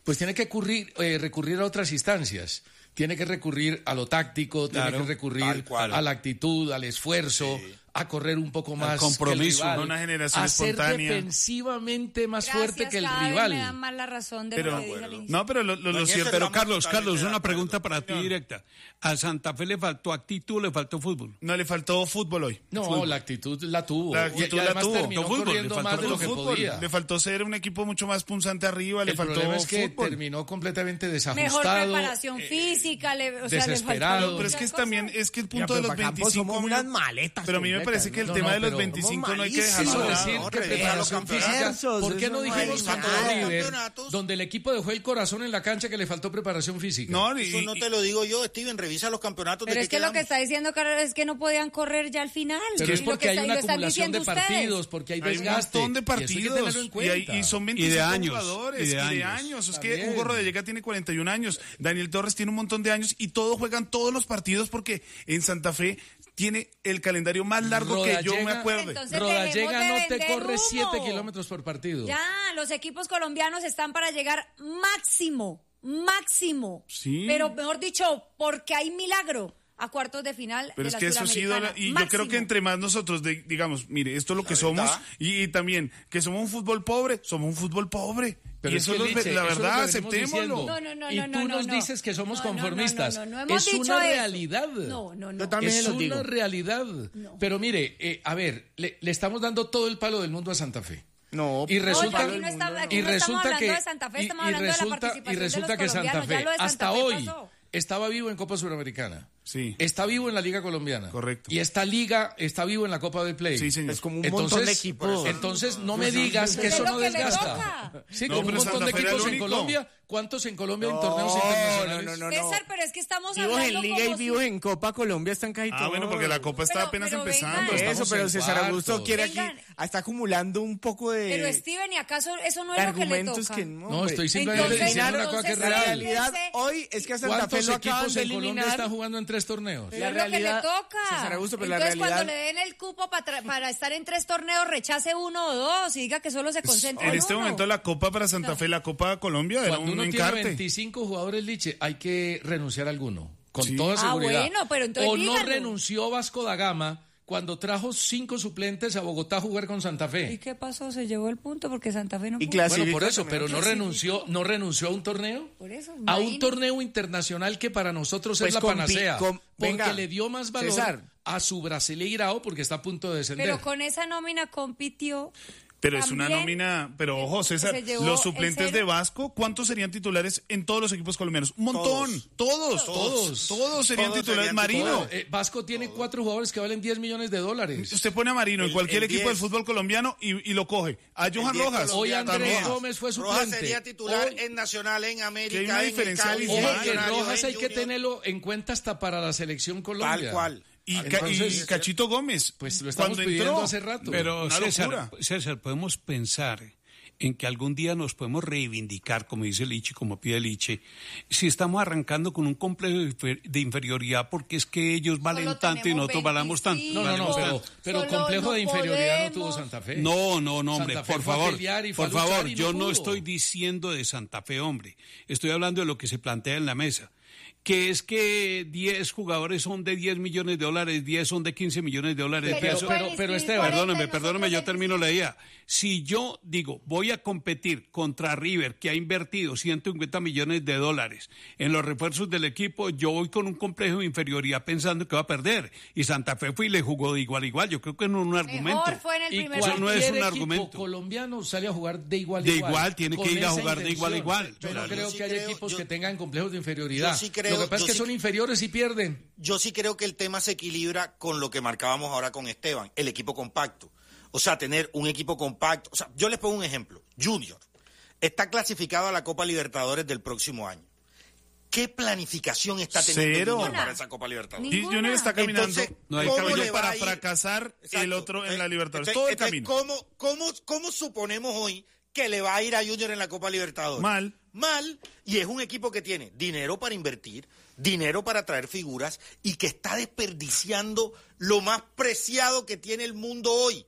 Speaker 7: pues tiene que recurrir, eh, recurrir a otras instancias. Tiene que recurrir a lo táctico,
Speaker 6: Claro,
Speaker 7: tiene que recurrir a la actitud, al esfuerzo, sí. a correr un poco más.
Speaker 10: Al compromiso,
Speaker 7: que el rival,
Speaker 10: una generación
Speaker 7: a ser
Speaker 10: espontánea.
Speaker 7: defensivamente más
Speaker 4: Gracias,
Speaker 7: fuerte que el
Speaker 4: cada vez
Speaker 7: rival.
Speaker 4: me dan más la razón de
Speaker 6: Pero,
Speaker 4: lo que dije al inicio.
Speaker 6: no, pero lo, lo, lo cierto. Pero Carlos, Carlos, una pregunta para ti
Speaker 10: Señor.
Speaker 6: directa. ¿A Santa Fe le faltó actitud o le faltó fútbol?
Speaker 10: No, le faltó fútbol hoy.
Speaker 7: No,
Speaker 10: Fútbol.
Speaker 7: la actitud la tuvo.
Speaker 10: La
Speaker 7: Y-
Speaker 10: actitud
Speaker 7: y,
Speaker 10: la
Speaker 7: además
Speaker 10: tuvo.
Speaker 7: terminó
Speaker 10: No, fútbol,
Speaker 7: corriendo
Speaker 10: le
Speaker 7: más de
Speaker 10: faltó
Speaker 7: lo que
Speaker 10: fútbol.
Speaker 7: podía.
Speaker 10: Le faltó ser un equipo mucho más punzante arriba, le
Speaker 7: El
Speaker 10: faltó
Speaker 7: problema es que
Speaker 10: fútbol.
Speaker 7: terminó completamente
Speaker 4: Mejor
Speaker 7: desajustado.
Speaker 4: preparación
Speaker 7: eh,
Speaker 4: física, le, o sea, le
Speaker 7: desesperado.
Speaker 4: faltaron
Speaker 10: Pero es que
Speaker 4: muchas
Speaker 10: es también,
Speaker 4: cosas.
Speaker 10: es que el
Speaker 9: Ya,
Speaker 10: punto
Speaker 9: pero
Speaker 10: de los
Speaker 9: para Campos
Speaker 10: veinticinco
Speaker 9: somos unas maletas
Speaker 10: pero a mí me
Speaker 9: completas,
Speaker 10: parece que el
Speaker 7: ¿no?
Speaker 10: tema
Speaker 7: No,
Speaker 10: de los
Speaker 7: pero
Speaker 10: veinticinco no hay que
Speaker 9: somos
Speaker 10: dejarlo
Speaker 7: Eso
Speaker 10: de
Speaker 7: decir
Speaker 10: lado.
Speaker 7: que
Speaker 11: revisa
Speaker 7: preparación
Speaker 11: los
Speaker 7: física,
Speaker 9: campeonatos,
Speaker 7: ¿por qué
Speaker 9: eso
Speaker 7: no
Speaker 9: no
Speaker 7: dijimos
Speaker 9: hay
Speaker 7: contra
Speaker 11: nada.
Speaker 7: River,
Speaker 11: Campeonatos.
Speaker 7: donde el equipo dejó el corazón en la cancha, que le faltó preparación física?
Speaker 10: No, y-
Speaker 11: Eso no te lo digo yo, Steven, revisa los campeonatos.
Speaker 4: Pero
Speaker 11: de
Speaker 4: es que lo que
Speaker 11: quedamos.
Speaker 4: está diciendo Carlos es que no podían correr ya al final.
Speaker 7: Pero
Speaker 4: Y
Speaker 7: es
Speaker 4: lo
Speaker 7: porque
Speaker 4: que
Speaker 7: hay
Speaker 4: está-
Speaker 7: una
Speaker 4: lo están
Speaker 7: acumulación de
Speaker 4: diciendo ustedes.
Speaker 7: partidos, porque hay
Speaker 10: Hay un
Speaker 7: desgaste.
Speaker 10: montón de
Speaker 7: y eso hay que
Speaker 10: partidos
Speaker 7: tenerlo en
Speaker 10: y,
Speaker 7: cuenta.
Speaker 10: hay- y son
Speaker 6: Y de
Speaker 10: veinticinco
Speaker 6: años,
Speaker 10: jugadores
Speaker 6: y de
Speaker 10: y de
Speaker 6: años.
Speaker 10: años. Es que
Speaker 7: También.
Speaker 10: Hugo Rodallega tiene cuarenta y un años, Daniel Torres tiene un montón de años y todos juegan todos los partidos porque en Santa Fe tiene el calendario más largo que yo me
Speaker 7: Rodallega-
Speaker 10: acuerde.
Speaker 4: Entonces,
Speaker 7: Rodallega
Speaker 4: dejemos de
Speaker 7: no te
Speaker 4: vender
Speaker 7: corre
Speaker 4: humo.
Speaker 7: siete kilómetros por partido.
Speaker 4: Ya, los equipos colombianos están para llegar máximo, máximo.
Speaker 10: Sí.
Speaker 4: Pero mejor dicho, porque hay milagro a cuartos de final
Speaker 10: Pero
Speaker 4: de
Speaker 10: es
Speaker 4: la
Speaker 10: que eso ha sido, la-
Speaker 4: Suramericana.
Speaker 10: y yo
Speaker 4: Máximo.
Speaker 10: creo que entre más nosotros, de- digamos, mire, esto es lo que somos, y, y también que somos un fútbol pobre, somos un fútbol pobre.
Speaker 7: Pero
Speaker 10: y
Speaker 7: es
Speaker 10: eso
Speaker 7: que,
Speaker 10: es lo-
Speaker 7: Liche,
Speaker 10: la
Speaker 7: eso es lo
Speaker 10: verdad,
Speaker 7: que venimos
Speaker 10: aceptémoslo.
Speaker 7: diciendo.
Speaker 4: No, no, no,
Speaker 7: y
Speaker 4: no,
Speaker 7: tú
Speaker 4: no,
Speaker 7: nos
Speaker 4: no.
Speaker 7: dices que somos
Speaker 4: No, no, no,
Speaker 7: conformistas.
Speaker 4: no, no, no hemos
Speaker 7: es
Speaker 4: dicho
Speaker 7: una
Speaker 4: eso.
Speaker 7: realidad.
Speaker 4: No, no, no.
Speaker 9: Yo también
Speaker 7: es
Speaker 9: se los
Speaker 7: una
Speaker 9: digo.
Speaker 7: realidad. Pero mire, eh, a ver, le, le estamos dando todo el palo del mundo a Santa Fe.
Speaker 9: No,
Speaker 7: Y
Speaker 4: No,
Speaker 7: resulta,
Speaker 4: aquí no está- aquí
Speaker 7: y
Speaker 4: no estamos
Speaker 7: resulta
Speaker 4: hablando
Speaker 7: que
Speaker 4: de Santa Fe,
Speaker 7: y-
Speaker 4: estamos
Speaker 7: y
Speaker 4: hablando de la
Speaker 7: resulta,
Speaker 4: participación
Speaker 7: y
Speaker 4: de
Speaker 7: resulta
Speaker 4: los
Speaker 7: que Santa
Speaker 4: colombianos. Ya
Speaker 7: Fe
Speaker 4: lo de Santa
Speaker 7: hasta
Speaker 4: Fe
Speaker 7: hoy
Speaker 4: pasó.
Speaker 7: estaba vivo en Copa Suramericana.
Speaker 10: Sí.
Speaker 7: Está vivo en la Liga Colombiana.
Speaker 10: Correcto.
Speaker 7: Y esta liga está vivo en la Copa del Play.
Speaker 10: Sí, señor.
Speaker 9: Es como un
Speaker 7: Entonces,
Speaker 9: montón de equipos.
Speaker 7: entonces no me digas que
Speaker 4: Es
Speaker 7: eso
Speaker 4: lo
Speaker 7: no
Speaker 4: que le
Speaker 7: desgasta.
Speaker 4: toca.
Speaker 7: Sí,
Speaker 10: No,
Speaker 7: con un
Speaker 10: pero
Speaker 7: montón
Speaker 10: Santa
Speaker 7: de
Speaker 10: Fe era
Speaker 7: equipos
Speaker 10: el
Speaker 7: en
Speaker 10: único.
Speaker 7: Colombia. ¿Cuántos en Colombia en
Speaker 9: No,
Speaker 7: torneos
Speaker 9: no,
Speaker 7: internacionales?
Speaker 9: no, no, no.
Speaker 4: César, pero es que estamos
Speaker 9: Vivos
Speaker 4: hablando
Speaker 9: en Liga
Speaker 4: como
Speaker 9: y
Speaker 4: si-
Speaker 9: vivos en Copa Colombia están casi
Speaker 10: Ah,
Speaker 9: todos.
Speaker 10: bueno, porque la Copa está
Speaker 4: Pero-
Speaker 10: apenas
Speaker 4: pero
Speaker 10: empezando.
Speaker 4: vengan.
Speaker 10: Estamos-
Speaker 9: Eso, pero
Speaker 7: en
Speaker 9: César Augusto
Speaker 7: cuartos.
Speaker 9: quiere aquí,
Speaker 4: Vengan.
Speaker 9: está acumulando un poco de
Speaker 4: Pero Steven, ¿y acaso eso no es lo que le
Speaker 9: argumentos
Speaker 4: toca?
Speaker 9: que no.
Speaker 7: No,
Speaker 9: hombre.
Speaker 7: estoy simplemente
Speaker 4: Entonces,
Speaker 7: diciendo una cosa que es
Speaker 4: entonces,
Speaker 9: La
Speaker 7: real.
Speaker 9: realidad
Speaker 4: Fíjense-
Speaker 9: hoy es que a Santa Fe
Speaker 7: ¿Cuántos
Speaker 9: lo acaban
Speaker 7: equipos
Speaker 9: de
Speaker 7: en Colombia
Speaker 9: eliminar.
Speaker 7: están jugando en tres torneos?
Speaker 4: Pero
Speaker 9: La
Speaker 4: es lo que le
Speaker 9: realidad-
Speaker 4: toca.
Speaker 9: César Augusto, pero la
Speaker 4: Entonces,
Speaker 9: realidad-
Speaker 4: cuando le den el cupo para, para estar en tres torneos, rechace uno o dos y diga que solo se concentra
Speaker 10: En
Speaker 4: en
Speaker 10: este
Speaker 4: uno.
Speaker 10: momento la Copa para Santa Fe, la Copa Colombia, era
Speaker 7: Cuando
Speaker 10: un
Speaker 7: uno tiene
Speaker 10: encarte.
Speaker 7: veinticinco jugadores, Liche, hay que renunciar a alguno, con
Speaker 10: Sí.
Speaker 7: toda
Speaker 4: Ah,
Speaker 7: seguridad.
Speaker 4: bueno, pero entonces
Speaker 7: o no
Speaker 4: díganlo.
Speaker 7: renunció Vasco da Gama cuando trajo cinco suplentes a Bogotá a jugar con Santa
Speaker 4: ¿Y
Speaker 7: Fe.
Speaker 4: qué pasó? Se llevó el punto porque Santa Fe no
Speaker 9: Y
Speaker 4: pudo.
Speaker 9: clase-
Speaker 7: Bueno, por
Speaker 9: Clasificó
Speaker 7: eso,
Speaker 9: también.
Speaker 7: pero no renunció, no renunció a un torneo.
Speaker 4: Por eso,
Speaker 7: A un
Speaker 4: imagínese.
Speaker 7: torneo internacional que para nosotros
Speaker 9: Pues
Speaker 7: es la
Speaker 9: con
Speaker 7: panacea.
Speaker 9: pi- con-
Speaker 7: porque
Speaker 9: venga,
Speaker 7: le dio más valor
Speaker 9: César.
Speaker 7: a su Brasileirao porque está a punto de descender.
Speaker 4: Pero con esa nómina compitió.
Speaker 10: Pero es una
Speaker 4: También
Speaker 10: nómina, pero ojo César,
Speaker 4: se llevó
Speaker 10: los
Speaker 4: el
Speaker 10: suplentes
Speaker 4: cero.
Speaker 10: de Vasco, ¿cuántos serían titulares en todos los equipos colombianos? Un montón, todos, todos, todos,
Speaker 11: Todos
Speaker 10: serían
Speaker 11: serían
Speaker 10: titulares.
Speaker 11: titulares.
Speaker 10: Marino,
Speaker 7: Eh, Vasco tiene cuatro jugadores que valen diez millones de dólares.
Speaker 10: usted pone a Marino en
Speaker 11: El-
Speaker 10: cualquier
Speaker 11: el
Speaker 10: equipo del
Speaker 11: diez.
Speaker 10: fútbol colombiano y, y lo coge. A Johan
Speaker 11: diez
Speaker 10: Rojas,
Speaker 7: Hoy
Speaker 11: colombiano,
Speaker 7: Andrés
Speaker 10: también.
Speaker 7: Gómez fue
Speaker 11: Rojas
Speaker 7: suplente.
Speaker 11: sería titular
Speaker 7: Hoy-
Speaker 11: en Nacional, en América,
Speaker 10: Que hay una
Speaker 11: en el
Speaker 10: diferencia
Speaker 11: Cali,
Speaker 10: abismal.
Speaker 7: Ojo,
Speaker 11: en
Speaker 7: que
Speaker 11: Millonarios,
Speaker 7: Rojas
Speaker 11: en
Speaker 7: hay que
Speaker 11: Junior.
Speaker 7: tenerlo en cuenta hasta para la selección Colombia.
Speaker 11: Tal cual.
Speaker 10: Y, Ca- y
Speaker 7: Entonces,
Speaker 10: Cachito Gómez,
Speaker 7: pues lo estamos
Speaker 10: cuando
Speaker 7: pidiendo
Speaker 10: entró,
Speaker 7: hace rato.
Speaker 6: Pero
Speaker 10: una
Speaker 6: César,
Speaker 10: locura.
Speaker 6: César, podemos pensar en que algún día nos podemos reivindicar, como dice Liche, como pide Liche, si estamos arrancando con un complejo de infer- de inferioridad porque es que ellos valen
Speaker 4: Solo
Speaker 6: tanto y
Speaker 4: tenemos
Speaker 6: nosotros valamos tanto.
Speaker 4: veinticinco.
Speaker 7: No, no, no, pero,
Speaker 6: Valemos tanto.
Speaker 7: pero
Speaker 4: Solo
Speaker 7: complejo
Speaker 4: no
Speaker 7: de inferioridad no tuvo
Speaker 4: podemos.
Speaker 7: Santa Fe.
Speaker 6: No, no, no, hombre,
Speaker 7: Santa Fe
Speaker 6: por
Speaker 7: fue a
Speaker 6: favor,
Speaker 7: pelear y fue
Speaker 6: por
Speaker 7: a luchar
Speaker 6: favor,
Speaker 7: y no
Speaker 6: yo no
Speaker 7: pudo.
Speaker 6: estoy diciendo de Santa Fe, hombre, estoy hablando de lo que se plantea en la mesa, que es que diez jugadores son de diez millones de dólares, diez son de quince millones de dólares.
Speaker 4: Pero
Speaker 6: Eso-
Speaker 7: pero-
Speaker 4: pueden
Speaker 7: pero,
Speaker 4: inscribir
Speaker 7: Esteban,
Speaker 4: cuarenta y
Speaker 6: Perdóname,
Speaker 4: nosotros
Speaker 6: perdóname, yo
Speaker 4: veinticinco.
Speaker 6: termino la idea. Si yo digo, voy a competir contra River, que ha invertido ciento cincuenta millones de dólares en los refuerzos del equipo, yo voy con un complejo de inferioridad pensando que va a perder. Y Santa Fe fue y le jugó de igual a igual. Yo creo que no es un argumento.
Speaker 4: Mejor fue en el
Speaker 7: Y
Speaker 4: primer
Speaker 6: Eso no es
Speaker 7: cualquier
Speaker 6: un
Speaker 7: equipo
Speaker 6: argumento.
Speaker 7: colombiano sale a jugar de igual a
Speaker 6: De
Speaker 7: igual.
Speaker 6: igual, tiene
Speaker 7: con
Speaker 6: que ir a
Speaker 7: esa
Speaker 6: jugar de igual a
Speaker 7: intención.
Speaker 6: igual.
Speaker 7: Yo no
Speaker 6: Claro.
Speaker 7: creo
Speaker 11: Yo sí
Speaker 7: que haya
Speaker 11: creo-
Speaker 7: equipos
Speaker 11: yo-
Speaker 7: que tengan complejos de inferioridad.
Speaker 11: yo sí creo-
Speaker 7: Lo que pasa
Speaker 11: yo
Speaker 7: es que
Speaker 11: sí-
Speaker 7: son inferiores y pierden.
Speaker 11: Yo sí creo que el tema se equilibra con lo que marcábamos ahora con Esteban, el equipo compacto. O sea, tener un equipo compacto. O sea, yo les pongo un ejemplo. Junior está clasificado a la Copa Libertadores del próximo año. ¿Qué planificación está teniendo
Speaker 10: Cero.
Speaker 11: Junior para esa Copa Libertadores?
Speaker 10: Y Junior está caminando
Speaker 11: Entonces,
Speaker 10: no hay
Speaker 11: ¿cómo
Speaker 10: camino
Speaker 11: le va
Speaker 10: para
Speaker 11: a ir?
Speaker 10: fracasar el
Speaker 11: Exacto.
Speaker 10: otro en
Speaker 11: Eh,
Speaker 10: la Libertadores.
Speaker 11: entonces-
Speaker 10: Todo el
Speaker 11: entonces,
Speaker 10: camino.
Speaker 11: ¿cómo, cómo, ¿Cómo suponemos hoy que le va a ir a Junior en la Copa Libertadores?
Speaker 10: Mal.
Speaker 11: Mal. Y es un equipo que tiene dinero para invertir, dinero para traer figuras y que está desperdiciando lo más preciado que tiene el mundo hoy,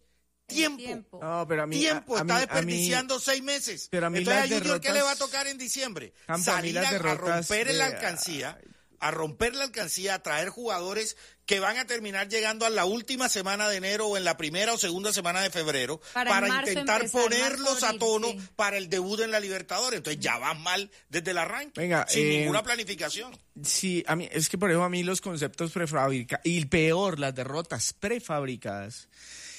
Speaker 11: Tiempo.
Speaker 4: Tiempo.
Speaker 9: No, pero a mí,
Speaker 11: Tiempo,
Speaker 9: a- a
Speaker 11: está
Speaker 9: mí-
Speaker 11: desperdiciando
Speaker 9: a mí-
Speaker 11: seis meses.
Speaker 9: pero a mí
Speaker 11: Entonces,
Speaker 9: las
Speaker 11: ¿a Junior qué le va a
Speaker 9: derrotas-
Speaker 11: tocar en diciembre?
Speaker 9: Campo, a mí
Speaker 11: Salir
Speaker 9: las
Speaker 11: a, a
Speaker 9: derrotas
Speaker 11: romper
Speaker 9: de-
Speaker 11: la alcancía, a romper la alcancía, a traer jugadores que van a terminar llegando a la última semana de enero o en la primera o segunda semana de febrero
Speaker 4: Para
Speaker 11: para,
Speaker 4: en marzo
Speaker 11: intentar
Speaker 4: empezar,
Speaker 11: ponerlos
Speaker 4: marzo,
Speaker 11: a
Speaker 4: abril,
Speaker 11: tono
Speaker 4: sí.
Speaker 11: para el debut en la Libertadores. Entonces ya van mal desde el arranque,
Speaker 9: Venga,
Speaker 11: sin
Speaker 9: eh,
Speaker 11: ninguna planificación.
Speaker 9: Sí, a mí, es que por eso a mí los conceptos prefabricados, y peor, las derrotas prefabricadas,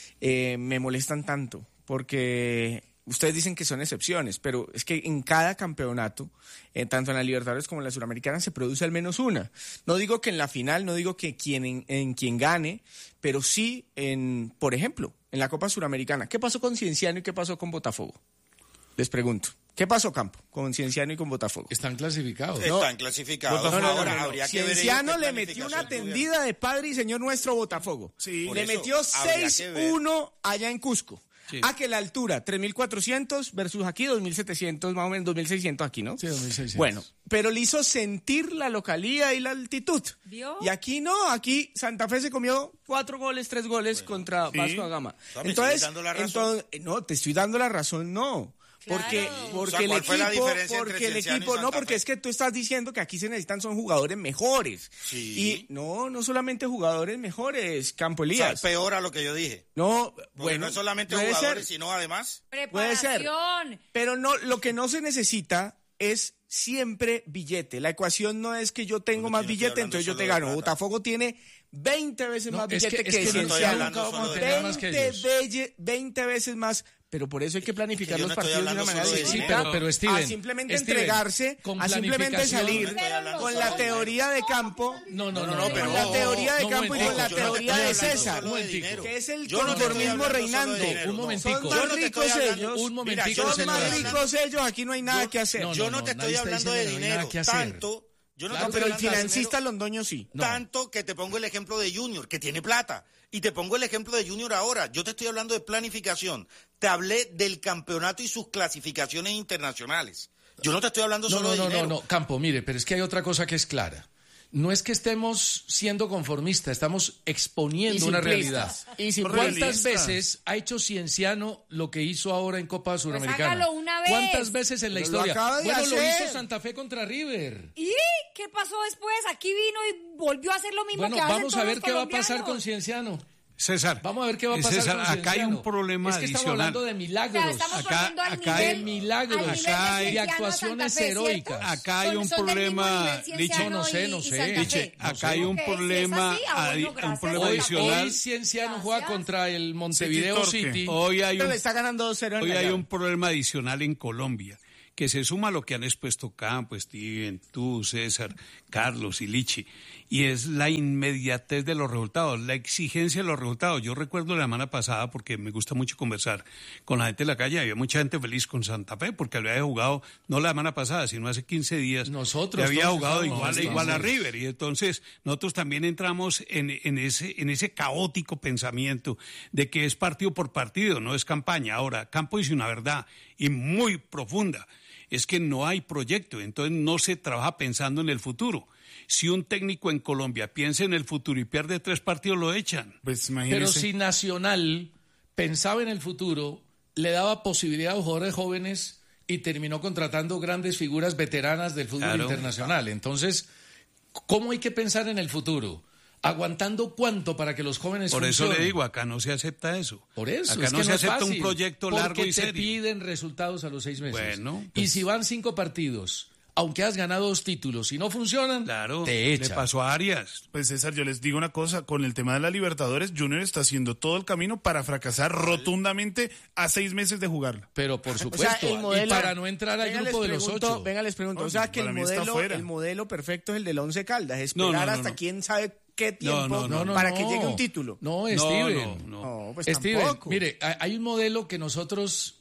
Speaker 9: eh, me molestan tanto, porque ustedes dicen que son excepciones, pero es que en cada campeonato, eh, tanto en la Libertadores como en la Suramericana, se produce al menos una. No digo que en la final, no digo que quien en, en quien gane, pero sí en, por ejemplo, en la Copa Suramericana. ¿Qué pasó con Cienciano y qué pasó con Botafogo? Les pregunto. ¿Qué pasó, Campo, con Cienciano y con Botafogo?
Speaker 7: Están clasificados.
Speaker 11: Están clasificados.
Speaker 9: No, no, no,
Speaker 11: Ahora
Speaker 9: no, no.
Speaker 11: habría que ver ellos
Speaker 9: Cienciano
Speaker 11: qué
Speaker 9: le metió una
Speaker 11: planificación
Speaker 9: tendida de padre y señor nuestro Botafogo.
Speaker 10: Sí.
Speaker 11: Por
Speaker 9: Le
Speaker 11: eso,
Speaker 9: metió
Speaker 11: habría
Speaker 9: seis
Speaker 11: que ver.
Speaker 9: uno allá en Cusco.
Speaker 6: Sí.
Speaker 9: A que la altura, tres mil cuatrocientos versus aquí dos mil setecientos, más o menos dos mil seiscientos aquí, ¿no?
Speaker 7: Sí, dos mil seiscientos.
Speaker 9: Bueno, pero le hizo sentir la localía y la altitud.
Speaker 4: ¿Vio?
Speaker 9: Y aquí no, aquí Santa Fe se comió cuatro goles, tres goles contra
Speaker 10: sí.
Speaker 9: Vasco da Gama.
Speaker 11: sea, me
Speaker 9: Entonces,
Speaker 11: sigues dando la razón.
Speaker 9: entonces, no, te estoy dando la razón, no. Porque,
Speaker 4: Claro.
Speaker 9: porque
Speaker 11: O sea, ¿cuál
Speaker 9: el
Speaker 11: fue la
Speaker 9: equipo,
Speaker 11: diferencia entre
Speaker 9: porque el
Speaker 11: Cienciano y
Speaker 9: equipo, no,
Speaker 11: Santa
Speaker 9: porque
Speaker 11: Fe?
Speaker 9: es que tú estás diciendo que aquí se necesitan son jugadores mejores.
Speaker 11: Sí.
Speaker 9: Y no, no solamente jugadores mejores, Campo
Speaker 11: O sea,
Speaker 9: Elías.
Speaker 11: peor a lo que yo dije.
Speaker 9: No,
Speaker 11: Porque
Speaker 9: bueno,
Speaker 11: no es solamente
Speaker 9: puede
Speaker 11: jugadores,
Speaker 9: ser,
Speaker 11: sino además.
Speaker 9: puede ser.
Speaker 4: Preparación.
Speaker 9: Pero no, lo que no se necesita es siempre billete. La ecuación no es que yo tengo
Speaker 11: Porque
Speaker 9: más
Speaker 11: yo no estoy
Speaker 9: billete,
Speaker 11: hablando
Speaker 9: entonces yo
Speaker 11: solo
Speaker 9: te
Speaker 11: de
Speaker 9: gano.
Speaker 11: plata.
Speaker 9: Botafogo tiene veinte veces
Speaker 7: No,
Speaker 9: más
Speaker 7: es
Speaker 9: billete
Speaker 7: que-
Speaker 9: que,
Speaker 7: es que
Speaker 11: no estoy
Speaker 9: Cienciano.
Speaker 11: hablando
Speaker 7: nunca vamos a
Speaker 11: solo de
Speaker 7: tener más que
Speaker 9: veinte,
Speaker 7: ellos.
Speaker 9: belle- veinte veces más. Pero por eso hay que planificar
Speaker 11: yo
Speaker 9: los
Speaker 11: no estoy
Speaker 9: partidos de una
Speaker 11: hablando
Speaker 9: manera
Speaker 11: solo de
Speaker 7: Sí,
Speaker 9: distinta.
Speaker 7: pero, pero Steven,
Speaker 9: a simplemente
Speaker 7: Steven,
Speaker 9: entregarse,
Speaker 7: con
Speaker 9: a simplemente
Speaker 7: planificación-
Speaker 9: salir
Speaker 11: Estoy hablando
Speaker 9: con
Speaker 11: solo
Speaker 9: la
Speaker 11: de
Speaker 9: teoría de campo.
Speaker 7: No, no, no,
Speaker 11: No,
Speaker 7: no,
Speaker 11: no, pero
Speaker 9: con la
Speaker 11: ojo,
Speaker 9: teoría de
Speaker 7: no,
Speaker 9: campo y con la
Speaker 7: momentico.
Speaker 11: Yo no te
Speaker 9: teoría
Speaker 11: estoy
Speaker 9: de
Speaker 11: hablando
Speaker 9: César,
Speaker 11: solo de
Speaker 7: momentico.
Speaker 11: dinero.
Speaker 9: que es el
Speaker 11: Yo no te estoy
Speaker 9: conformismo
Speaker 11: hablando solo de
Speaker 9: reinando.
Speaker 11: dinero.
Speaker 7: Un momentico.
Speaker 9: Son
Speaker 11: Yo
Speaker 9: más
Speaker 11: no te
Speaker 9: ricos
Speaker 11: estoy hablando-
Speaker 9: ellos.
Speaker 7: Un momentico,
Speaker 11: yo no
Speaker 9: Son
Speaker 11: te
Speaker 9: más
Speaker 11: estoy hablando-
Speaker 9: ricos ellos, aquí no hay nada que hacer.
Speaker 7: no,
Speaker 11: Yo no te estoy
Speaker 7: nadie está
Speaker 11: hablando de
Speaker 7: diciendo que no hay nada
Speaker 11: dinero.
Speaker 7: que hacer.
Speaker 11: Tanto. Yo no
Speaker 7: Claro,
Speaker 11: te
Speaker 9: Pero
Speaker 11: estoy
Speaker 9: el
Speaker 11: hablando de
Speaker 9: financista
Speaker 11: dinero,
Speaker 9: Londoño sí.
Speaker 7: No.
Speaker 11: tanto que te pongo el ejemplo de Junior, que tiene plata. Y te pongo el ejemplo de Junior ahora. Yo te estoy hablando de planificación. Te hablé del campeonato y sus clasificaciones internacionales. Yo no te estoy hablando
Speaker 7: No,
Speaker 11: solo
Speaker 7: no,
Speaker 11: de
Speaker 7: no,
Speaker 11: dinero.
Speaker 7: no, no, Campo, mire, pero es que hay otra cosa que es clara. No es que estemos siendo conformistas, estamos exponiendo
Speaker 9: Y
Speaker 7: una
Speaker 9: simplistas.
Speaker 7: realidad.
Speaker 9: Y simplistas.
Speaker 7: ¿Cuántas veces ha hecho Cienciano lo que hizo ahora en Copa Suramericana?
Speaker 4: hágalo una vez.
Speaker 7: ¿Cuántas veces en la
Speaker 9: Pero lo
Speaker 7: historia?
Speaker 9: acaba de
Speaker 7: Bueno, lo
Speaker 9: hacer.
Speaker 7: hizo Santa Fe contra River.
Speaker 4: ¿Y qué pasó después? Aquí vino y volvió a hacer lo mismo
Speaker 7: Bueno,
Speaker 4: que hacen
Speaker 7: vamos a
Speaker 4: todos
Speaker 7: ver
Speaker 4: los
Speaker 7: qué va a pasar
Speaker 4: colombianos.
Speaker 7: con Cienciano.
Speaker 6: César,
Speaker 7: Vamos a ver qué va a
Speaker 6: eh,
Speaker 7: pasar
Speaker 6: César,
Speaker 7: con
Speaker 6: acá hay
Speaker 7: Cienciano.
Speaker 6: un problema
Speaker 7: Es que estamos
Speaker 6: adicional.
Speaker 7: hablando de
Speaker 4: O
Speaker 7: milagros.
Speaker 4: sea, estamos
Speaker 6: Acá-
Speaker 4: poniendo al
Speaker 6: acá
Speaker 4: nivel,
Speaker 6: hay
Speaker 7: milagros,
Speaker 4: al nivel
Speaker 6: acá
Speaker 4: de
Speaker 6: hay-
Speaker 4: Cienciano
Speaker 7: y actuaciones
Speaker 4: Santa Fe, ¿cierto?
Speaker 7: heroicas.
Speaker 6: Acá hay
Speaker 4: Son-
Speaker 6: un
Speaker 4: son del mismo
Speaker 6: problema,
Speaker 4: nivel,
Speaker 6: Licha.
Speaker 4: Cienciano
Speaker 7: No sé, no
Speaker 4: y- y
Speaker 7: sé.
Speaker 4: Santa Fe.
Speaker 6: Licha, acá hay un
Speaker 4: Ok, si es
Speaker 6: problema
Speaker 4: así, ah,
Speaker 6: adi-
Speaker 4: bueno,
Speaker 6: un
Speaker 4: gracias.
Speaker 6: problema
Speaker 7: Hoy,
Speaker 6: adicional.
Speaker 7: hoy Cienciano juega
Speaker 4: Gracias.
Speaker 7: contra el Montevideo
Speaker 10: City Torque.
Speaker 7: City.
Speaker 6: Hoy hay
Speaker 9: Pero
Speaker 6: un
Speaker 9: le está ganando dos cero en
Speaker 6: Hoy
Speaker 9: la
Speaker 6: hay
Speaker 9: llave.
Speaker 6: un problema adicional en Colombia, que se suma a lo que han expuesto Campo, Steven, tú, César, Carlos y Lichi, y es la inmediatez de los resultados, la exigencia de los resultados. Yo recuerdo la semana pasada, porque me gusta mucho conversar con la gente de la calle, había mucha gente feliz con Santa Fe, porque había jugado, no la semana pasada, sino hace quince días,
Speaker 7: Nosotros
Speaker 6: le había
Speaker 7: todos
Speaker 6: jugado
Speaker 7: estábamos
Speaker 6: igual,
Speaker 7: felices.
Speaker 6: igual a River, y entonces nosotros también entramos en, en, ese, en ese caótico pensamiento de que es partido por partido, no es campaña. Ahora, Campo dice una verdad, y muy profunda, es que no hay proyecto, entonces no se trabaja pensando en el futuro. Si un técnico en Colombia piensa en el futuro y pierde tres partidos, lo echan.
Speaker 10: Pues
Speaker 7: Pero
Speaker 10: imagínese.
Speaker 7: si Nacional pensaba en el futuro, le daba posibilidad a los jugadores jóvenes y terminó contratando grandes figuras veteranas del fútbol
Speaker 6: Claro.
Speaker 7: internacional. Entonces, ¿cómo hay que pensar en el futuro? ¿Aguantando cuánto para que los jóvenes
Speaker 6: Por eso
Speaker 7: funcionen?
Speaker 6: le digo, acá no se acepta eso.
Speaker 7: Por eso,
Speaker 6: Acá
Speaker 7: es
Speaker 6: no
Speaker 7: que
Speaker 6: se
Speaker 7: no es
Speaker 6: acepta
Speaker 7: fácil,
Speaker 6: un proyecto largo
Speaker 7: porque
Speaker 6: y
Speaker 7: te
Speaker 6: serio.
Speaker 7: piden resultados a los seis meses.
Speaker 6: Bueno,
Speaker 7: y
Speaker 6: pues-
Speaker 7: si van cinco partidos, aunque has ganado dos títulos y no funcionan,
Speaker 6: Claro,
Speaker 7: te
Speaker 6: le
Speaker 7: echan.
Speaker 6: pasó a Arias.
Speaker 10: Pues César, yo les digo una cosa, con el tema de la Libertadores, Junior está haciendo todo el camino para fracasar rotundamente a seis meses de jugarla.
Speaker 7: Pero por
Speaker 9: O
Speaker 7: supuesto,
Speaker 9: sea, el modelo,
Speaker 7: y para no entrar al
Speaker 9: venga,
Speaker 7: grupo de
Speaker 9: les
Speaker 7: los
Speaker 9: pregunto-
Speaker 7: ocho.
Speaker 9: Venga, les pregunto.
Speaker 10: No,
Speaker 9: O sea, que el
Speaker 10: para mí está
Speaker 9: modelo,
Speaker 10: fuera.
Speaker 9: el modelo perfecto es el del Once Caldas.
Speaker 6: No,
Speaker 9: Esperar
Speaker 6: no, no,
Speaker 9: hasta
Speaker 6: no.
Speaker 9: quién sabe qué tiempo
Speaker 6: no, no,
Speaker 7: No, no,
Speaker 9: para
Speaker 7: no.
Speaker 9: que llegue un título.
Speaker 7: No,
Speaker 6: No,
Speaker 7: Steven.
Speaker 6: no, no.
Speaker 9: No, pues
Speaker 7: Steven,
Speaker 9: tampoco.
Speaker 7: mire, hay hay un modelo que nosotros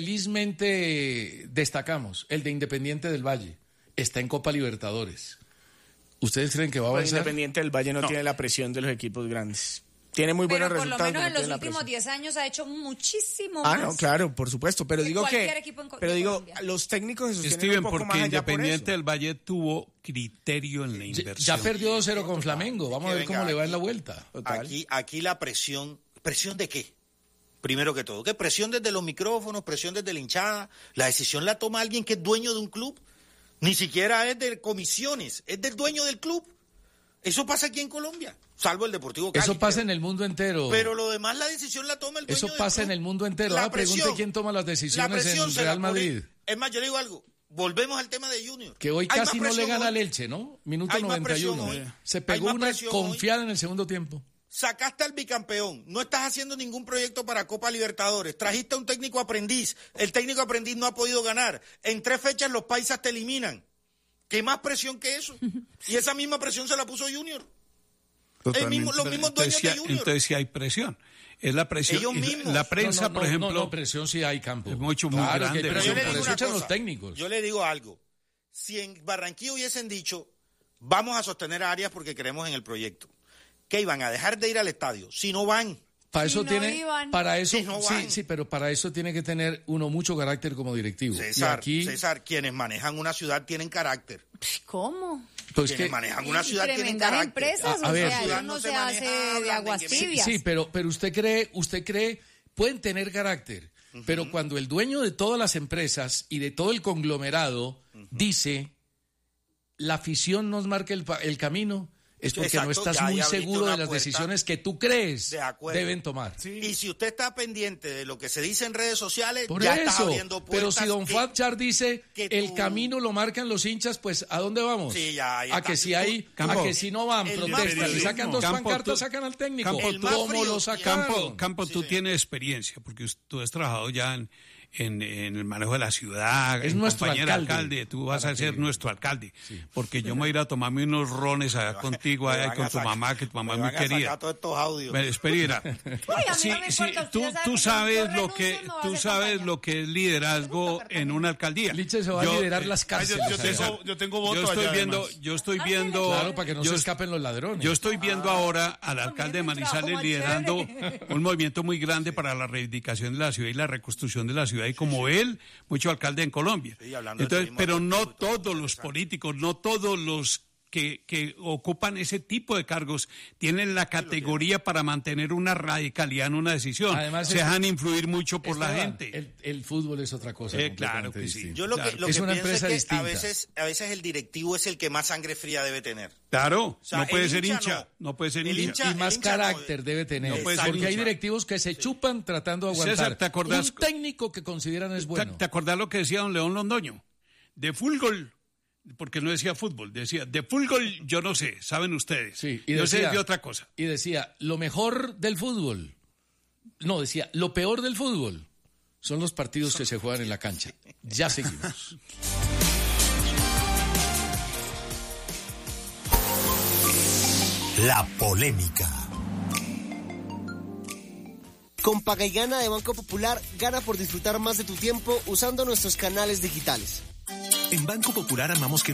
Speaker 7: felizmente destacamos, el de Independiente del Valle. Está en Copa Libertadores. ¿Ustedes creen que va a
Speaker 9: Bueno,
Speaker 7: avanzar?
Speaker 9: Independiente del Valle no,
Speaker 10: No.
Speaker 9: tiene la presión de los equipos grandes. Tiene muy buenos
Speaker 4: Pero por lo
Speaker 9: resultados.
Speaker 4: menos
Speaker 9: pero
Speaker 4: en
Speaker 9: no
Speaker 4: los
Speaker 9: tiene la
Speaker 4: últimos
Speaker 9: presión.
Speaker 4: diez años ha hecho muchísimo
Speaker 9: Ah,
Speaker 4: más.
Speaker 9: no, claro, por supuesto. Pero
Speaker 4: que
Speaker 9: digo
Speaker 4: cualquier
Speaker 9: que.
Speaker 4: equipo en Co-
Speaker 9: Pero
Speaker 4: de
Speaker 9: digo,
Speaker 4: Colombia.
Speaker 9: los técnicos se sostienen
Speaker 6: Steven,
Speaker 9: un poco
Speaker 6: porque
Speaker 9: más allá por
Speaker 6: Independiente
Speaker 9: eso.
Speaker 6: del Valle tuvo criterio en la
Speaker 7: Ya-
Speaker 6: inversión.
Speaker 7: Ya perdió dos cero con Flamengo. Vamos a
Speaker 11: Que
Speaker 7: ver cómo
Speaker 11: venga,
Speaker 7: le va en la
Speaker 11: aquí-
Speaker 7: vuelta.
Speaker 9: Total.
Speaker 11: Aquí, aquí la presión, ¿presión de qué? primero que todo. ¿Qué presión desde los micrófonos, presión desde la hinchada? La decisión la toma alguien que es dueño de un club. Ni siquiera es de comisiones, es del dueño del club. Eso pasa aquí en Colombia, salvo el Deportivo Cali.
Speaker 7: Eso pasa
Speaker 11: pero,
Speaker 7: en el mundo entero.
Speaker 11: Pero lo demás la decisión la toma el dueño
Speaker 7: Eso
Speaker 11: del
Speaker 7: pasa
Speaker 11: club.
Speaker 7: en el mundo entero. Ah, pregunte quién toma las decisiones en Real Madrid.
Speaker 11: Es más, yo le digo algo. Volvemos al tema de Junior.
Speaker 7: Que hoy
Speaker 11: Hay
Speaker 7: casi no le gana
Speaker 11: hoy.
Speaker 7: al Elche, ¿no? Minuto
Speaker 11: Hay
Speaker 7: noventa y uno.
Speaker 11: hoy.
Speaker 7: Se pegó una confiada hoy. En el segundo tiempo.
Speaker 11: Sacaste al bicampeón, no estás haciendo ningún proyecto para Copa Libertadores, trajiste a un técnico aprendiz, el técnico aprendiz no ha podido ganar, en tres fechas los paisas te eliminan. ¿Qué más presión que eso? Y esa misma presión se la puso Junior. El mismo, los mismos dueños
Speaker 6: entonces,
Speaker 11: de Junior.
Speaker 6: Entonces sí hay presión. Es la presión.
Speaker 11: Ellos mismos.
Speaker 6: La prensa,
Speaker 7: no, no,
Speaker 6: por
Speaker 7: no,
Speaker 6: ejemplo.
Speaker 7: No, no, presión sí hay, Campo.
Speaker 6: Es mucho, muy
Speaker 7: claro,
Speaker 6: grande.
Speaker 7: Que hay presión,
Speaker 11: Pero yo le
Speaker 7: por
Speaker 11: digo
Speaker 7: eso
Speaker 11: una
Speaker 7: echan
Speaker 11: cosa,
Speaker 7: los técnicos.
Speaker 11: Yo le digo algo. Si en Barranquilla hubiesen dicho, vamos a sostener a Arias porque creemos en el proyecto, ¿qué iban a dejar de ir al estadio? Si no van.
Speaker 7: Para
Speaker 4: Si
Speaker 7: eso
Speaker 4: no
Speaker 7: tiene,
Speaker 4: iban.
Speaker 7: para eso,
Speaker 11: Si no
Speaker 7: sí,
Speaker 11: van.
Speaker 7: sí, pero para eso tiene que tener uno mucho carácter como directivo.
Speaker 11: César,
Speaker 7: y aquí,
Speaker 11: César, quienes manejan una ciudad tienen carácter.
Speaker 4: ¿Cómo?
Speaker 7: pues
Speaker 11: Quienes
Speaker 7: que,
Speaker 11: manejan una
Speaker 4: Y
Speaker 11: ciudad tienen
Speaker 4: tremendas
Speaker 11: carácter.
Speaker 4: empresas,
Speaker 7: A- a
Speaker 4: o
Speaker 7: ver.
Speaker 4: sea,
Speaker 11: Ciudad
Speaker 4: eso no
Speaker 11: no
Speaker 4: se
Speaker 11: se
Speaker 4: hace
Speaker 11: maneja,
Speaker 4: de
Speaker 11: hablan
Speaker 4: aguas
Speaker 11: de-
Speaker 4: tibias.
Speaker 7: sí, pero, pero usted cree, usted cree, pueden tener carácter, uh-huh. pero cuando el dueño de todas las empresas y de todo el conglomerado uh-huh. dice, la afición nos marca el, pa- el camino, es porque
Speaker 11: Exacto,
Speaker 7: no estás
Speaker 11: ya
Speaker 7: muy
Speaker 11: ahí abriste
Speaker 7: seguro
Speaker 11: una
Speaker 7: de las
Speaker 11: puerta.
Speaker 7: decisiones que tú crees
Speaker 11: De acuerdo.
Speaker 7: deben tomar.
Speaker 10: Sí.
Speaker 11: Y si usted está pendiente de lo que se dice en redes sociales,
Speaker 7: Por
Speaker 11: ya está
Speaker 7: eso,
Speaker 11: abriendo puertas.
Speaker 7: pero si don
Speaker 11: que-
Speaker 7: Fatchar dice
Speaker 11: que
Speaker 7: el
Speaker 11: tú-
Speaker 7: camino lo marcan los hinchas, pues ¿a dónde vamos?
Speaker 11: Sí, ya, ahí
Speaker 7: a
Speaker 11: está.
Speaker 7: que si hay,
Speaker 6: Campo,
Speaker 7: a que si no van,
Speaker 11: el
Speaker 7: protestan y
Speaker 11: más
Speaker 7: sacan
Speaker 11: frío.
Speaker 7: dos
Speaker 6: Campo,
Speaker 7: pancartas,
Speaker 6: tú-
Speaker 7: sacan al técnico.
Speaker 6: Campo,
Speaker 11: El más
Speaker 7: ¿Cómo
Speaker 11: frío.
Speaker 7: lo sacaron?
Speaker 6: Campo, Campo
Speaker 11: Sí,
Speaker 6: tú
Speaker 11: sí.
Speaker 6: tienes experiencia, porque tú has trabajado ya en, en, en el manejo de la ciudad,
Speaker 7: Es
Speaker 6: en
Speaker 7: nuestro
Speaker 6: compañero
Speaker 7: alcalde.
Speaker 6: alcalde, tú vas
Speaker 7: Para
Speaker 6: a ser
Speaker 7: que-
Speaker 6: nuestro alcalde, porque yo me voy a ir a tomarme unos rones allá contigo,
Speaker 11: Me
Speaker 6: allá
Speaker 11: van
Speaker 6: con
Speaker 11: a
Speaker 6: tu
Speaker 11: sacar-
Speaker 6: mamá, que tu mamá
Speaker 11: me
Speaker 6: es muy
Speaker 11: van a sacar
Speaker 6: querida.
Speaker 11: todos estos audios.
Speaker 6: Bueno, espera.
Speaker 4: Uy, a mí
Speaker 6: Sí,
Speaker 4: no me
Speaker 6: sí,
Speaker 4: importa,
Speaker 6: tú,
Speaker 4: usted sabe
Speaker 6: tú
Speaker 4: que
Speaker 6: sabes
Speaker 4: yo
Speaker 6: lo
Speaker 4: renuncio,
Speaker 6: que
Speaker 4: no voy a
Speaker 6: tú
Speaker 4: hacer
Speaker 6: sabes
Speaker 4: campaña.
Speaker 6: lo que es liderazgo en una alcaldía.
Speaker 7: Liche se va
Speaker 6: Yo,
Speaker 7: a liderar
Speaker 6: eh,
Speaker 7: las
Speaker 10: Yo,
Speaker 7: cárceles.
Speaker 10: yo
Speaker 7: allá.
Speaker 10: tengo, yo tengo voto
Speaker 6: Yo estoy
Speaker 10: allá,
Speaker 6: viendo,
Speaker 10: además.
Speaker 6: yo estoy
Speaker 4: Ah,
Speaker 6: viendo,
Speaker 7: Claro, para que no
Speaker 6: yo,
Speaker 7: se escapen los ladrones.
Speaker 6: yo estoy viendo ahora al alcalde de
Speaker 4: mi trabajo
Speaker 6: Manizales
Speaker 4: más
Speaker 6: liderando
Speaker 4: chévere.
Speaker 6: un movimiento muy grande para la reivindicación de la ciudad y la reconstrucción de la ciudad, y como él, mucho alcalde en Colombia.
Speaker 11: Sí, hablando de
Speaker 6: Entonces,
Speaker 11: turismo,
Speaker 6: pero no
Speaker 11: turismo, todo
Speaker 6: todos los políticos, no todos los que, que ocupan ese tipo de cargos tienen la categoría para mantener una radicalidad en una decisión.
Speaker 7: Además,
Speaker 6: se
Speaker 7: es-
Speaker 6: dejan influir mucho por la
Speaker 7: Esteban,
Speaker 6: gente.
Speaker 7: El, el fútbol es otra cosa.
Speaker 6: Eh, claro
Speaker 7: completamente
Speaker 6: que sí.
Speaker 7: distinta.
Speaker 11: Yo lo
Speaker 6: Claro.
Speaker 11: que, lo
Speaker 7: Es
Speaker 11: que
Speaker 7: una
Speaker 11: pienso
Speaker 7: empresa
Speaker 11: es que
Speaker 7: distinta.
Speaker 11: a veces, a veces el directivo es el que más sangre fría debe tener.
Speaker 6: Claro,
Speaker 11: O sea,
Speaker 6: no puede
Speaker 11: el
Speaker 6: ser
Speaker 11: hincha
Speaker 6: hincha, no,
Speaker 11: no.
Speaker 6: puede ser
Speaker 11: El
Speaker 6: hincha.
Speaker 11: hincha-
Speaker 7: Y más
Speaker 11: el hincha no-
Speaker 7: carácter debe tener.
Speaker 6: No puede ser
Speaker 7: porque hay
Speaker 6: hincha.
Speaker 7: directivos que se chupan tratando de aguantar.
Speaker 6: César, ¿te acordás-
Speaker 7: Un técnico que consideran es
Speaker 6: ¿Te-
Speaker 7: bueno.
Speaker 6: ¿Te acordás lo que decía don León Londoño? De fútbol, porque no decía fútbol, decía, de fútbol yo no sé, saben ustedes.
Speaker 7: Sí, y
Speaker 6: yo sé
Speaker 7: decía-
Speaker 6: de otra cosa.
Speaker 7: Y decía, lo mejor del fútbol. No, decía, lo peor del fútbol son los partidos que se juegan en la cancha. Ya seguimos.
Speaker 2: La polémica.
Speaker 12: Con Paga y Gana de Banco Popular, gana por disfrutar más de tu tiempo usando nuestros canales digitales.
Speaker 13: En Banco Popular amamos que